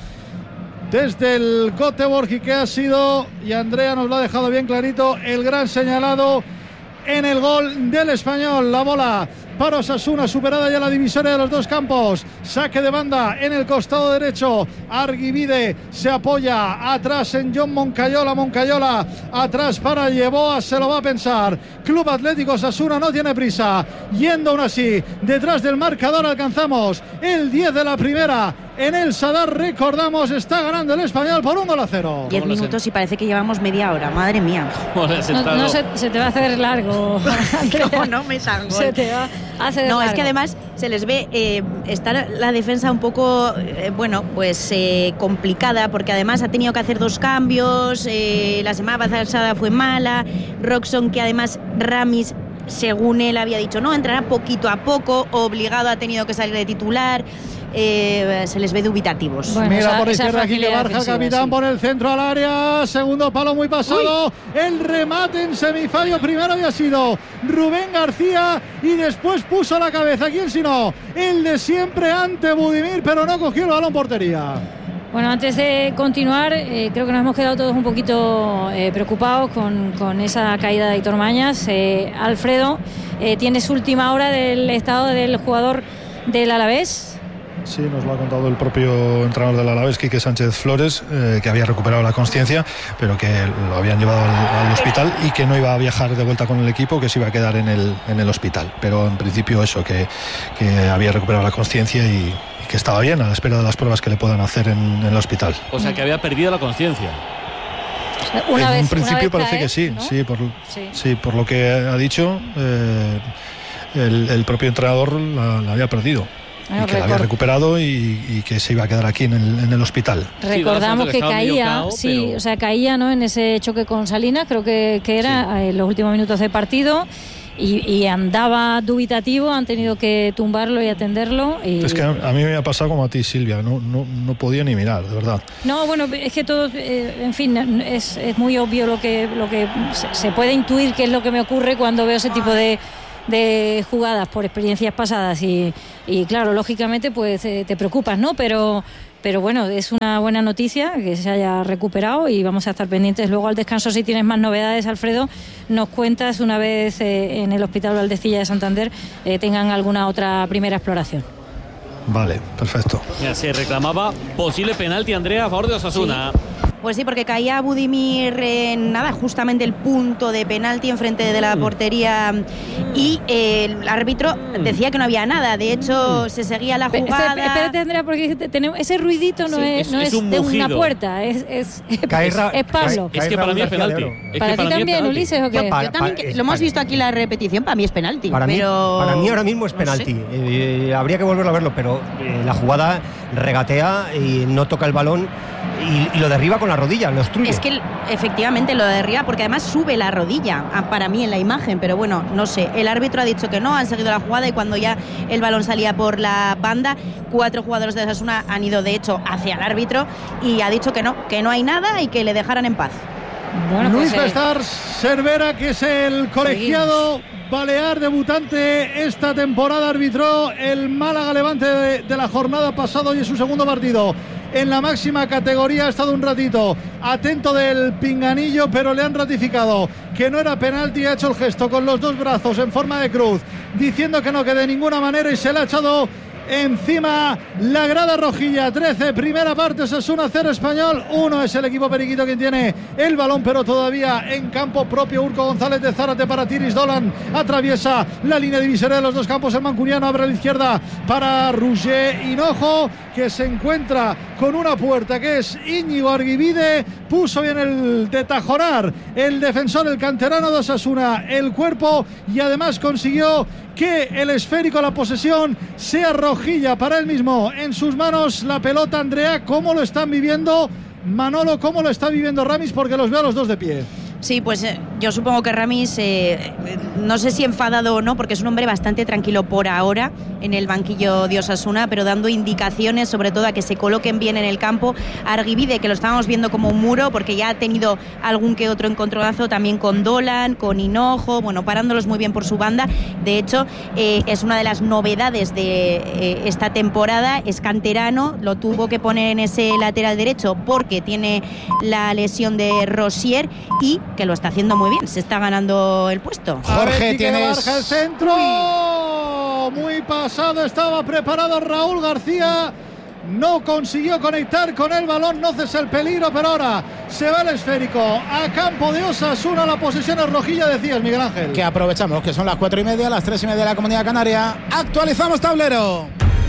desde el Göteborg, y que ha sido, y Andrea nos lo ha dejado bien clarito, el gran señalado en el gol del Español. La bola para Osasuna, superada ya la divisoria de los dos campos. Saque de banda en el costado derecho. Arguivide se apoya atrás en John Moncayola. Moncayola atrás para Yeboah, se lo va a pensar. Club Atlético Osasuna no tiene prisa. Yendo aún así, detrás del marcador alcanzamos el diez de la primera. En el Sadar, recordamos, está ganando el Español por un gol a cero. Diez minutos y parece que llevamos media hora, madre mía. No, no se, se te va a hacer largo. no, no me salgo. Se te va a hacer No, largo. es que además se les ve eh, estar la defensa un poco, eh, bueno, pues eh, complicada, porque además ha tenido que hacer dos cambios. Eh, la semana pasada fue mala. Roxon, que además Ramis, según él había dicho, no, entrará poquito a poco, obligado, ha tenido que salir de titular. eh, se les ve dubitativos. Bueno, Mira esa, por izquierda aquí que Barja, capitán, sí. Por el centro al área, segundo palo muy pasado. Uy. El remate en semifallo primero había sido Rubén García y después puso la cabeza. ¿Quién sino? El de siempre ante Budimir, pero no cogió el balón portería. Bueno, antes de continuar, eh, creo que nos hemos quedado todos un poquito eh, preocupados con, con esa caída de Aitor Mañas. Eh, Alfredo, eh, ¿tienes última hora del estado del jugador del Alavés? Sí, nos lo ha contado el propio entrenador del Alavés, Quique Sánchez Flores, eh, que había recuperado la consciencia, pero que lo habían llevado al, al hospital y que no iba a viajar de vuelta con el equipo, que se iba a quedar en el, en el hospital. Pero en principio eso, que, que había recuperado la consciencia y que estaba bien, a la espera de las pruebas que le puedan hacer en, en el hospital. O sea, que había perdido la conciencia. Una en vez, un principio vez parece cae, que sí, ¿no? sí, por, sí. sí, por lo que ha dicho, eh, el, el propio entrenador la, la había perdido. Bueno, y que la había recuperado y, y que se iba a quedar aquí en el, en el hospital. Recordamos sí, que caía, cao, sí, pero... o sea, caía, ¿no? En ese choque con Salinas, creo que, que era sí. en los últimos minutos de partido. Y, y andaba dubitativo, han tenido que tumbarlo y atenderlo. Y... Es que a, a mí me ha pasado como a ti, Silvia, no, no, no podía ni mirar, de verdad. No, bueno, es que todo, eh, en fin, es, es muy obvio lo que, lo que se, se puede intuir qué es lo que me ocurre cuando veo ese tipo de, de jugadas por experiencias pasadas y, y claro, lógicamente pues eh, te preocupas, ¿no? Pero... Pero bueno, es una buena noticia que se haya recuperado y vamos a estar pendientes. Luego al descanso, si tienes más novedades, Alfredo, nos cuentas una vez eh, en el Hospital Valdecilla de Santander eh, tengan alguna otra primera exploración. Vale, perfecto. Ya se reclamaba posible penalti, Andrea, a favor de Osasuna. Sí. Pues sí, porque caía Budimir en nada, justamente el punto de penalti enfrente de la portería y eh, el árbitro decía que no había nada. De hecho, se seguía la jugada. Espérate, Andrea, porque tenemos ese ruidito no sí, es, es, no es, es un de mugido. una puerta, es, es, es, Caerra, es Pablo. Es que para mí es penalti. Es ¿Para que ti para también, Ulises, o qué? Yo, para, yo también, para, lo hemos visto aquí la repetición, para mí es penalti. Para, pero... mí, para mí ahora mismo es penalti. No sé. eh, habría que volverlo a verlo, pero eh, la jugada regatea y no toca el balón y, y lo derriba con la rodilla, lo obstruye. Es que efectivamente lo derriba porque además sube la rodilla, para mí en la imagen, pero bueno, no sé. El árbitro ha dicho que no, han seguido la jugada y cuando ya el balón salía por la banda, cuatro jugadores de Osasuna han ido de hecho hacia el árbitro y ha dicho que no, que no hay nada y que le dejaran en paz. Bueno, Luis pues, Bestar Cervera, que es el colegiado seguimos. balear debutante esta temporada, arbitró el Málaga Levante de, de la jornada pasada y es su segundo partido en la máxima categoría. Ha estado un ratito atento del pinganillo, pero le han ratificado que no era penalti. Ha hecho el gesto con los dos brazos en forma de cruz, diciendo que no, que de ninguna manera, y se le ha echado encima la grada rojilla. Trece, primera parte, Osasuna cero, Español uno. Es el equipo periquito quien tiene el balón, pero todavía en campo propio. Urco González de Zárate para Tiris Dolan, atraviesa la línea divisoria de los dos campos. El mancuniano abre a la izquierda para Roger Hinojo, que se encuentra con una puerta que es Íñigo Arguibide. Puso bien el de Tajonar, el defensor, el canterano de Osasuna, el cuerpo, y además consiguió que el esférico, la posesión, sea rojilla para él mismo. En sus manos la pelota. Andrea, ¿cómo lo están viviendo Manolo? ¿Cómo lo está viviendo Ramis? Porque los veo a los dos de pie. Sí, pues eh, yo supongo que Ramis, eh, no sé si enfadado o no, porque es un hombre bastante tranquilo por ahora en el banquillo de Osasuna, pero dando indicaciones sobre todo a que se coloquen bien en el campo. Arguibide, que lo estábamos viendo como un muro, porque ya ha tenido algún que otro encontronazo también con Dolan, con Hinojo, bueno, parándolos muy bien por su banda. De hecho, eh, es una de las novedades de eh, esta temporada, es canterano, lo tuvo que poner en ese lateral derecho porque tiene la lesión de Rosier y que lo está haciendo muy bien, se está ganando el puesto. Jorge, tienes el centro. Uy. Muy pasado, estaba preparado Raúl García, no consiguió conectar con el balón, no cesa el peligro, pero ahora se va el esférico a campo de Osasuna. La posesión es rojilla, decías, Miguel Ángel. Que aprovechamos que son las cuatro y media, las tres y media de la Comunidad Canaria. Actualizamos tablero.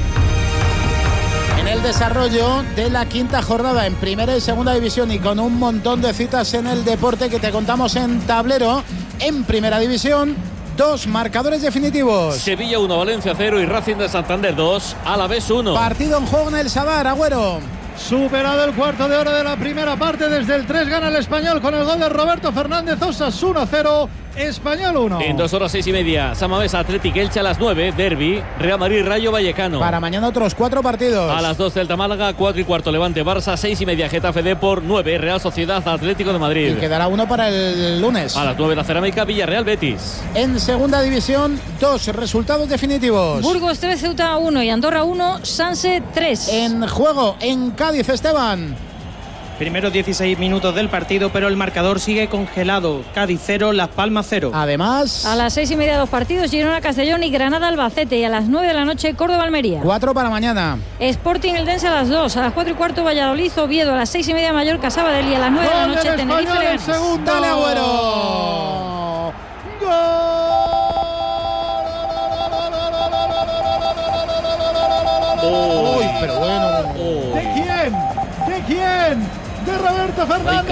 En el desarrollo de la quinta jornada en primera y segunda división y con un montón de citas en el deporte que te contamos en tablero. En primera división, dos marcadores definitivos. Sevilla uno, Valencia cero y Racing de Santander dos, Alavés uno. Partido en juego en el Sadar, Agüero. Superado el cuarto de hora de la primera parte, desde el tres gana el Español con el gol de Roberto Fernández. Osasuna cero, Español uno. En dos horas seis y media, Samamés Athletic Elche a las nueve, Derby, Real Madrid Rayo Vallecano. Para mañana otros cuatro partidos. A las dos Celta Málaga, cuatro y cuarto Levante Barça, seis y media Getafe Depor, nueve Real Sociedad Atlético de Madrid. Y quedará uno para el lunes. A las nueve la Cerámica Villarreal Betis. En segunda división, dos resultados definitivos. Burgos tres, Ceuta uno y Andorra uno, Sanse tres. En juego en Cádiz, Esteban. Primeros dieciséis minutos del partido, pero el marcador sigue congelado. Cádiz cero, Las Palmas cero. Además, a las seis y media dos partidos, Girona Castellón y Granada Albacete. Y a las nueve de la noche, Córdoba Almería. Cuatro para mañana. Sporting Eldense a las dos. A las cuatro y cuarto, Valladolid Oviedo. A las seis y media, Mallorca Sabadell. Y a las nueve de la noche, Tenerife Leganés. Dale, Agüero. ¡Gol! Uy, pero bueno. Oh. ¿De quién? ¿De quién? De Roberto Fernández.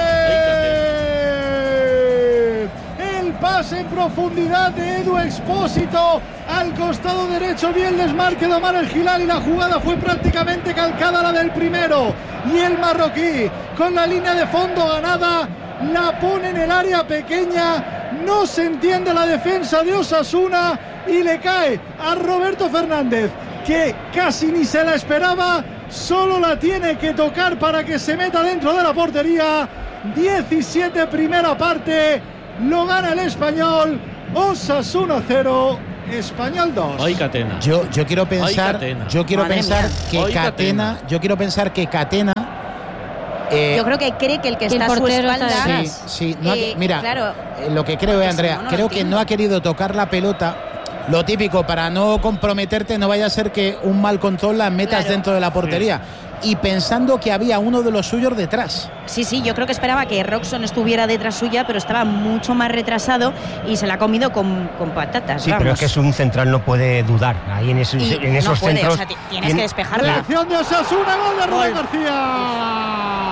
El pase en profundidad de Edu Expósito al costado derecho, bien desmarque de Omar El Hilal y la jugada fue prácticamente calcada a la del primero. Y el marroquí, con la línea de fondo ganada, la pone en el área pequeña. No se entiende la defensa de Osasuna y le cae a Roberto Fernández, que casi ni se la esperaba. Solo la tiene que tocar para que se meta dentro de la portería. diecisiete primera parte. Lo gana el Español. Osasuna cero, Español dos. Ay, Catena. Yo, yo quiero pensar, Ay, yo quiero Madre pensar mía. que Ay, Catena, Catena. yo quiero pensar que Catena. eh, Yo creo que cree que el que que el está a su portero está espalda. detrás. Sí, sí, no ha- Eh, mira, claro. eh, lo que creo, eh, Porque Andrea, si no, no lo creo que entiendo. no ha querido tocar la pelota. Lo típico, para no comprometerte, no vaya a ser que un mal control la metas Claro. dentro de la portería. Y pensando que había uno de los suyos detrás. Sí, sí, yo creo que esperaba que Roxon estuviera detrás suya, pero estaba mucho más retrasado y se la ha comido con, con patatas. Sí, vamos. pero es que es un central, no puede dudar. Ahí en, esos, Y en esos no puede, centros. o sea, ti- tienes tiene- que despejarla. Reacción de Osasuna, gol de Rubén Gol. García.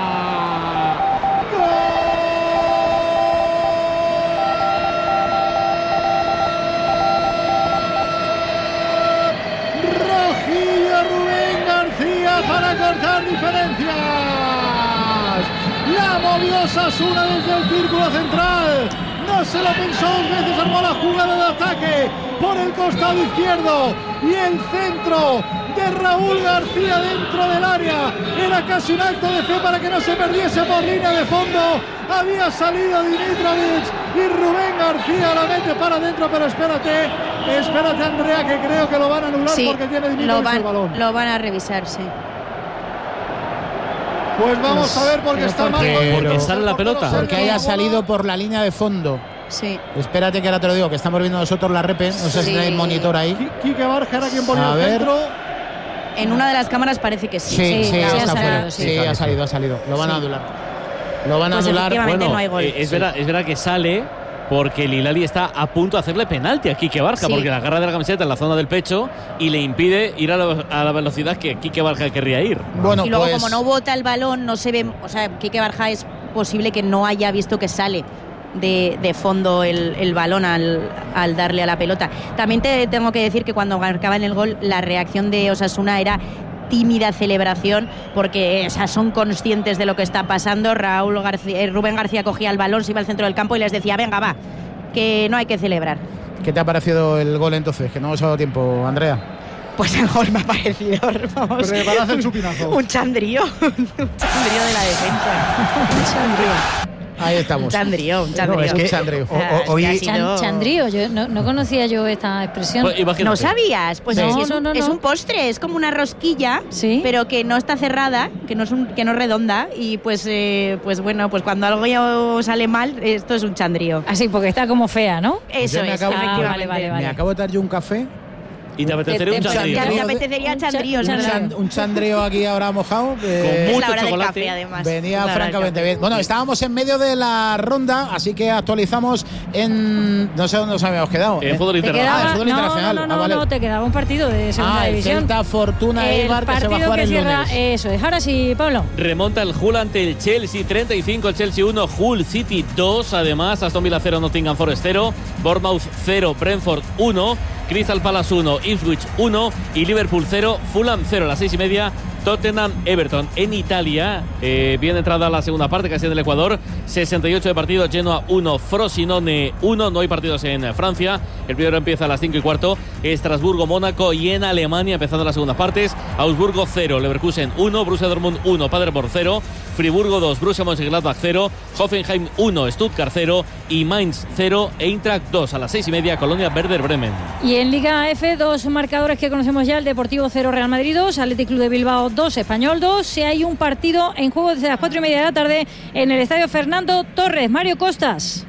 Rojillo Rubén García para cortar diferencias. La movió Osasuna desde el círculo central. No se lo pensó dos veces, armó la jugada de ataque por el costado izquierdo y el centro de Raúl García dentro del área. Era casi un acto de fe para que no se perdiese por línea de fondo. Había salido Dimitrovic y Rubén García la mete para adentro, pero espérate, espérate Andrea, que creo que lo van a anular Sí, porque tiene lo Dimitrovic van, el balón. lo van a revisar, sí. Pues vamos a ver porque pero está ¿por mal. qué? Porque sale la pelota. Porque haya salido por la línea de fondo. Sí. Espérate que ahora te lo digo, que estamos viendo nosotros la repe. No sé si Sí. tenéis monitor ahí. Quique Barja era quien ponía A el ver. centro. En una de las cámaras parece que sí. Sí, sí, claro, está ha fuera. salido, Sí, sí. ha salido, ha salido. Lo van a Sí. anular. Lo van a Pues anular. efectivamente Bueno, no hay gol. eh, es, Sí. verdad, es verdad que sale porque el Hilali está a punto de hacerle penalti a Quique Barja, Sí. porque la agarra de la camiseta en la zona del pecho y le impide ir a la, a la velocidad que Quique Barja querría ir. Bueno, y luego, pues, como no bota el balón, no se ve. O sea, Quique Barja es posible que no haya visto que sale de, de fondo el, el balón al, al darle a la pelota. También te tengo que decir que cuando marcaban el gol, la reacción de Osasuna era tímida celebración, porque o sea, son conscientes de lo que está pasando. Raúl García, eh, Rubén García cogía el balón, se iba al centro del campo y les decía, venga, va, que no hay que celebrar. ¿qué te ha parecido el gol entonces? Que no hemos dado tiempo, Andrea. Pues el gol me ha parecido, vamos, Preparad el chupinazo. un chandrío, un chandrío de la defensa. Un chandrío. Ahí Un estamos. chandrío, un chandrío. No, es que, Un chandrío. o- o- hoy- Ha sido- Chan- Chandrío, yo no, no conocía yo esta expresión. Pues, imagínate. ¿No sabías? Pues No, es, es no, un, no, es no. un postre, es como una rosquilla, Sí. pero que no está cerrada, que no es un, que no es redonda, y pues eh, pues bueno, pues cuando algo ya sale mal, esto es un chandrío. Así, porque está como fea, ¿no? Eso yo me es, acabo- Ah, efectivamente. vale, vale, vale. Me acabo de dar yo un café. Y te apetecería un Te- te- chandrío, Ya ¿no? te ¿no? apetecería Un cha- chandrío, un es verdad. Chan- un chandreo aquí ahora mojado. eh, Es mucho la hora del chocolate. café, además. Venía Es la hora del francamente café. bien. Bueno, estábamos en medio de la ronda, así que actualizamos en. No sé dónde nos habíamos quedado. En fútbol Te internacional. quedaba, el fútbol no, internacional. no, no, Ah, vale. no, te quedaba un partido de segunda Ah, el división. Celta Fortuna el Eibar, que se va a partido jugar que el cierra, lunes. eso es. Ahora sí, Pablo. Remonta el Hull ante el Chelsea, treinta y cinco el Chelsea uno, Hull City dos, además Aston Villa cero, Nottingham Forest cero, Bournemouth cero, Brentford uno, Crystal Palace uno, Ipswich uno y Liverpool cero, Fulham cero. A las seis y media, Tottenham Everton. En Italia, eh, bien entrada la segunda parte, casi en el Ecuador. sesenta y ocho de partido, Genoa uno, Frosinone uno. No hay partidos en Francia. El primero empieza a las cinco y cuarto. Estrasburgo, Mónaco. Y en Alemania, empezando las segundas partes, Augsburgo cero, Leverkusen uno, Borussia Dortmund uno, Paderborn cero, Friburgo dos, Borussia Mönchengladbach cero, Hoffenheim uno, Stuttgart cero y Mainz cero, Eintracht dos. A las seis y media, Colonia Werder Bremen. Y en Liga F, dos marcadores que conocemos ya: el Deportivo cero, Real Madrid dos, Athletic Club de Bilbao dos, Español dos. Si hay un partido en juego desde las cuatro y media de la tarde en el Estadio Fernando Torres. Mario Costas.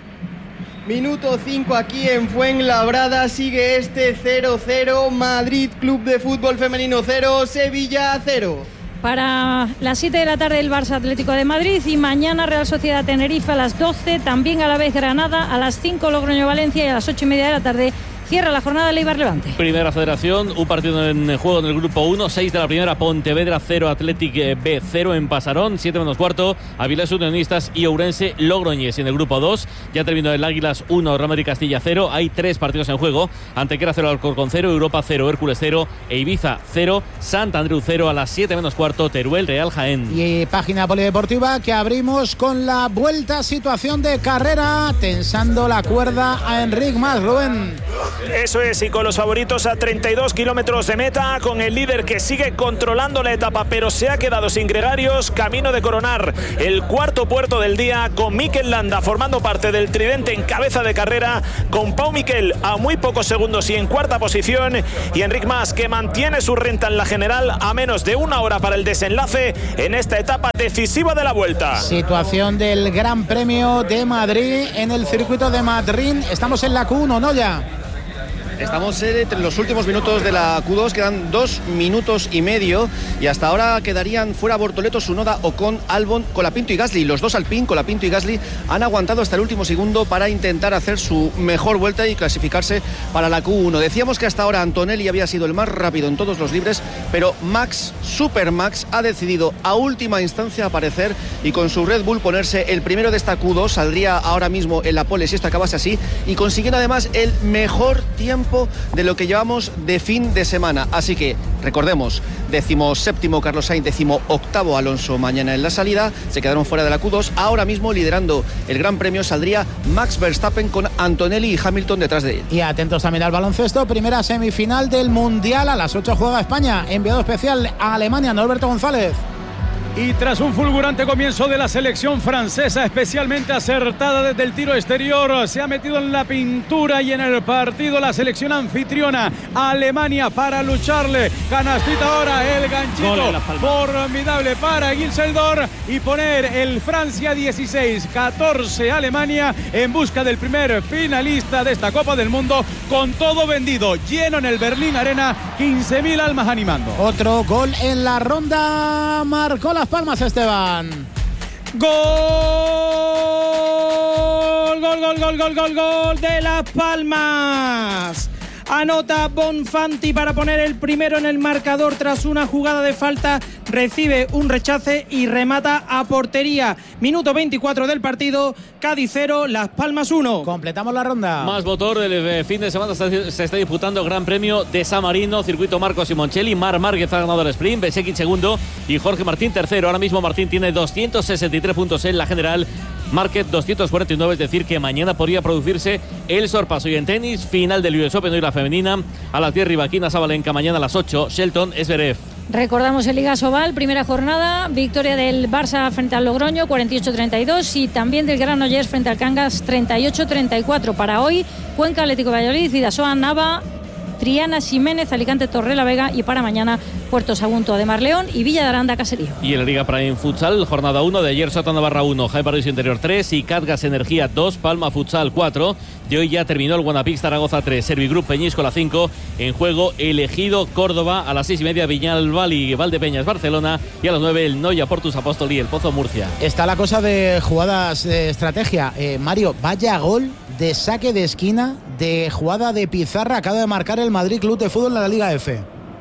Minuto cinco aquí en Fuenlabrada, sigue este cero cero, Madrid Club de Fútbol Femenino cero, Sevilla cero. Para las siete de la tarde el Barça Atlético de Madrid y mañana Real Sociedad Tenerife a las doce, también a la vez Granada, a las cinco Logroño Valencia y a las ocho y media de la tarde cierra la jornada de Eibar Levante. Primera Federación, un partido en juego en el grupo uno, seis de la primera, Pontevedra cero, Athletic B cero en Pasarón, siete menos cuarto, Avilés Unionistas y Ourense Logroñés. En el grupo dos ya terminó el Águilas uno, Real Madrid Castilla cero, hay tres partidos en juego: Antequera cero, Alcorcón cero, Europa cero, Hércules cero e Ibiza cero, Sant Andreu cero. A las siete menos cuarto, Teruel Real Jaén. Y página polideportiva que abrimos con la vuelta, situación de carrera, tensando la cuerda a Enric Mas, Rubén. Eso es, y con los favoritos a treinta y dos kilómetros de meta, con el líder que sigue controlando la etapa, pero se ha quedado sin gregarios, camino de coronar el cuarto puerto del día, con Mikel Landa formando parte del tridente en cabeza de carrera, con Pau Miquel a muy pocos segundos y en cuarta posición, y Enric Mas, que mantiene su renta en la general a menos de una hora para el desenlace en esta etapa decisiva de la Vuelta. Situación del Gran Premio de Madrid en el circuito de Madrid. Estamos en la Q uno, ¿no ya? Estamos entre los últimos minutos de la Q dos, quedan dos minutos y medio y hasta ahora quedarían fuera Bortoleto, Tsunoda, Ocon, Albon, Colapinto y Gasly. Los dos Alpine, Colapinto y Gasly, han aguantado hasta el último segundo para intentar hacer su mejor vuelta y clasificarse para la Q uno. Decíamos que hasta ahora Antonelli había sido el más rápido en todos los libres, pero Max, Super Max, ha decidido a última instancia aparecer y con su Red Bull ponerse el primero de esta Q dos. Saldría ahora mismo en la pole si esto acabase así y consiguiendo además el mejor tiempo de lo que llevamos de fin de semana. Así que recordemos, décimo séptimo Carlos Sainz, décimo octavo Alonso mañana en la salida, se quedaron fuera de la Q dos. Ahora mismo liderando el Gran Premio saldría Max Verstappen con Antonelli y Hamilton detrás de él. Y atentos también al baloncesto, primera semifinal del Mundial, a las ocho juega España, enviado especial a Alemania, Norberto González. Y tras un fulgurante comienzo de la selección francesa, especialmente acertada desde el tiro exterior, se ha metido en la pintura y en el partido la selección anfitriona Alemania para lucharle. Canastita ahora, el ganchito formidable para Gilseldor y poner el Francia dieciséis catorce Alemania en busca del primer finalista de esta Copa del Mundo, con todo vendido, lleno en el Berlín Arena, quince mil almas animando. Otro gol en la ronda, marcó la Las Palmas, Esteban. Gol, gol, gol, gol, gol, gol, gol de Las Palmas. Anota Bonfanti para poner el primero en el marcador tras una jugada de falta, recibe un rechace y remata a portería. Minuto veinticuatro del partido, Cádiz cero, Las Palmas uno. Completamos la ronda. Más motor, el fin de semana se está disputando Gran Premio de San Marino, circuito Marcos Simoncelli. Mar Márquez ha ganado el sprint, Besekich segundo y Jorge Martín tercero. Ahora mismo Martín tiene doscientos sesenta y tres puntos en la general, Márquez doscientos cuarenta y nueve, es decir que mañana podría producirse el sorpaso. Y en tenis, final del U S Open, hoy la femenina, a las diez Rivaquina Sabalenka, mañana a las ocho Shelton Zverev. Recordamos el Liga Sobal, primera jornada, victoria del Barça frente al Logroño, cuarenta y ocho treinta y dos, y también del Granollers frente al Cangas, treinta y ocho treinta y cuatro. Para hoy, Cuenca Atlético de Valladolid, Vidasoa Nava, Triana Ximénez, Alicante Torrelavega, y para mañana Puerto Sagunto de Marleón y Villa de Aranda Caserío. Y en la Liga Prime Futsal, jornada uno, de ayer Sota Navarra uno, Jaén Paraíso Interior tres y Catgas Energía dos, Palma Futsal cuatro. De hoy ya terminó el Guanapix Zaragoza tres, Servigroup Peñíscola cinco, en juego Elegido Córdoba, a las seis y media Viñalbal y Valdepeñas Barcelona, y a las nueve el Noia Portus Apóstol y el Pozo Murcia. Está la cosa de jugadas de estrategia. Eh, Mario, vaya gol de saque de esquina, de jugada de pizarra, acaba de marcar el Madrid Club de Fútbol en la Liga F.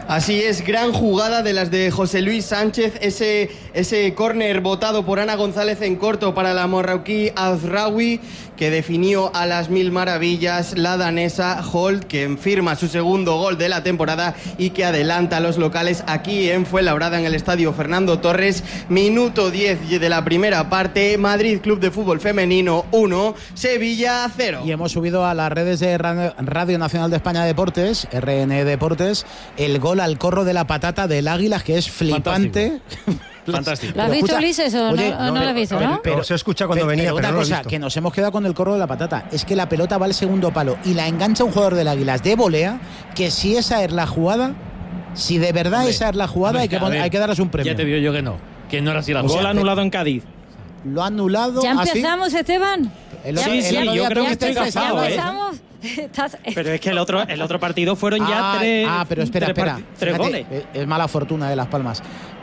Así es, gran jugada de las de José Luis Sánchez, ese, ese córner botado por Ana González en corto para la marroquí Azraoui, que definió a las mil maravillas la danesa Holt, que firma su segundo gol de la temporada y que adelanta a los locales aquí en Fuenlabrada, en el estadio Fernando Torres. Minuto diez de la primera parte, Madrid Club de Fútbol Femenino uno, Sevilla cero. Y hemos subido a las redes de Radio Nacional de España Deportes, R N Deportes, el gol al corro de la patata del Águilas, que es flipante. Fantástico. ¿Lo has visto, Ulises, o Oye, no, no, no lo has visto, no? Pero se escucha cuando pero, venía, pero pero una no lo he cosa, visto. que nos hemos quedado con el corro de la patata, es que la pelota va al segundo palo y la engancha un jugador del Águilas de volea, que si esa es la jugada, si de verdad Hombre, esa es la jugada, hay que, a ver, hay que darles un premio. Ya te digo yo que no, que no era así la Gol jugada. anulado en Cádiz. Lo ha anulado. ¿Ya así. empezamos, Esteban? El Ya- otro- Sí, el sí, otro yo día creo tú que estoy viste casado, ¿Ya ¿eh? empezamos? Estás- Pero es que el otro, el otro partido fueron ya ah, tres. ah, pero espera, tres, espera. part- tres Fíjate, goles. Es, es mala fortuna de Las Palmas.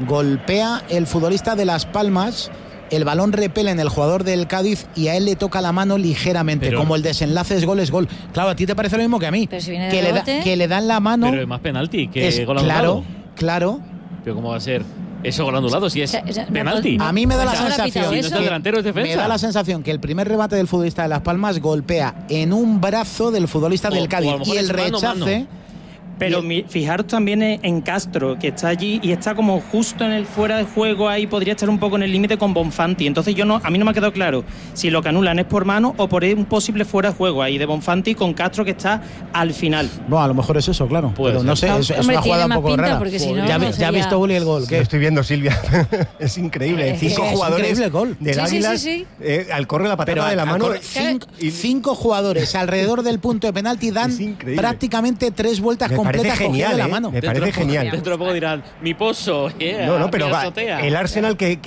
Golpea el futbolista de Las Palmas. El balón repele en el jugador del Cádiz y a él le toca la mano ligeramente. Pero- como el desenlace es gol, es gol. Claro, a ti te parece lo mismo que a mí. Pero si viene de que, le da, rebote. que le dan la mano. Pero es más penalti que es- gol claro, anulado. claro. Pero ¿cómo va a ser eso gol anulado si es O sea, o sea, no, penalti? no, A mí me da la no habrá sensación. pitado Si no eso. está el delantero es defensa. Me da la sensación que el primer remate del futbolista de Las Palmas golpea en un brazo del futbolista O- del o a Cádiz lo mejor y el es mano, rechace. mano. Pero mi- fijaros también en en Castro, que está allí y está como justo en el fuera de juego, ahí podría estar un poco en el límite con Bonfanti. Entonces yo no, a mí no me ha quedado claro si lo que anulan es por mano o por un posible fuera de juego ahí de Bonfanti con Castro, que está al final. Bueno, a lo mejor es eso, claro. Puede pero no sé, ser. es, es Hombre, una tiene jugada un más poco pinta, rara. porque si no, ya, no vi- ya sería- ha visto Uli el gol. Sí, ¿qué? lo estoy viendo, Silvia. Es increíble. Es Cinco que es jugadores increíble el gol. del Sí, sí, Águilas sí, sí. eh, al corre la patata Pero de la al- mano. al corre- cinco, cinco jugadores alrededor del punto de penalti dan Es increíble. prácticamente tres vueltas Me parece completas cogido genial, de la ¿eh? mano. Me Dentro parece de poco- genial. Dentro de poco dirán, mi pozo, yeah, No, no, pero mi va, azotea. el Arsenal que,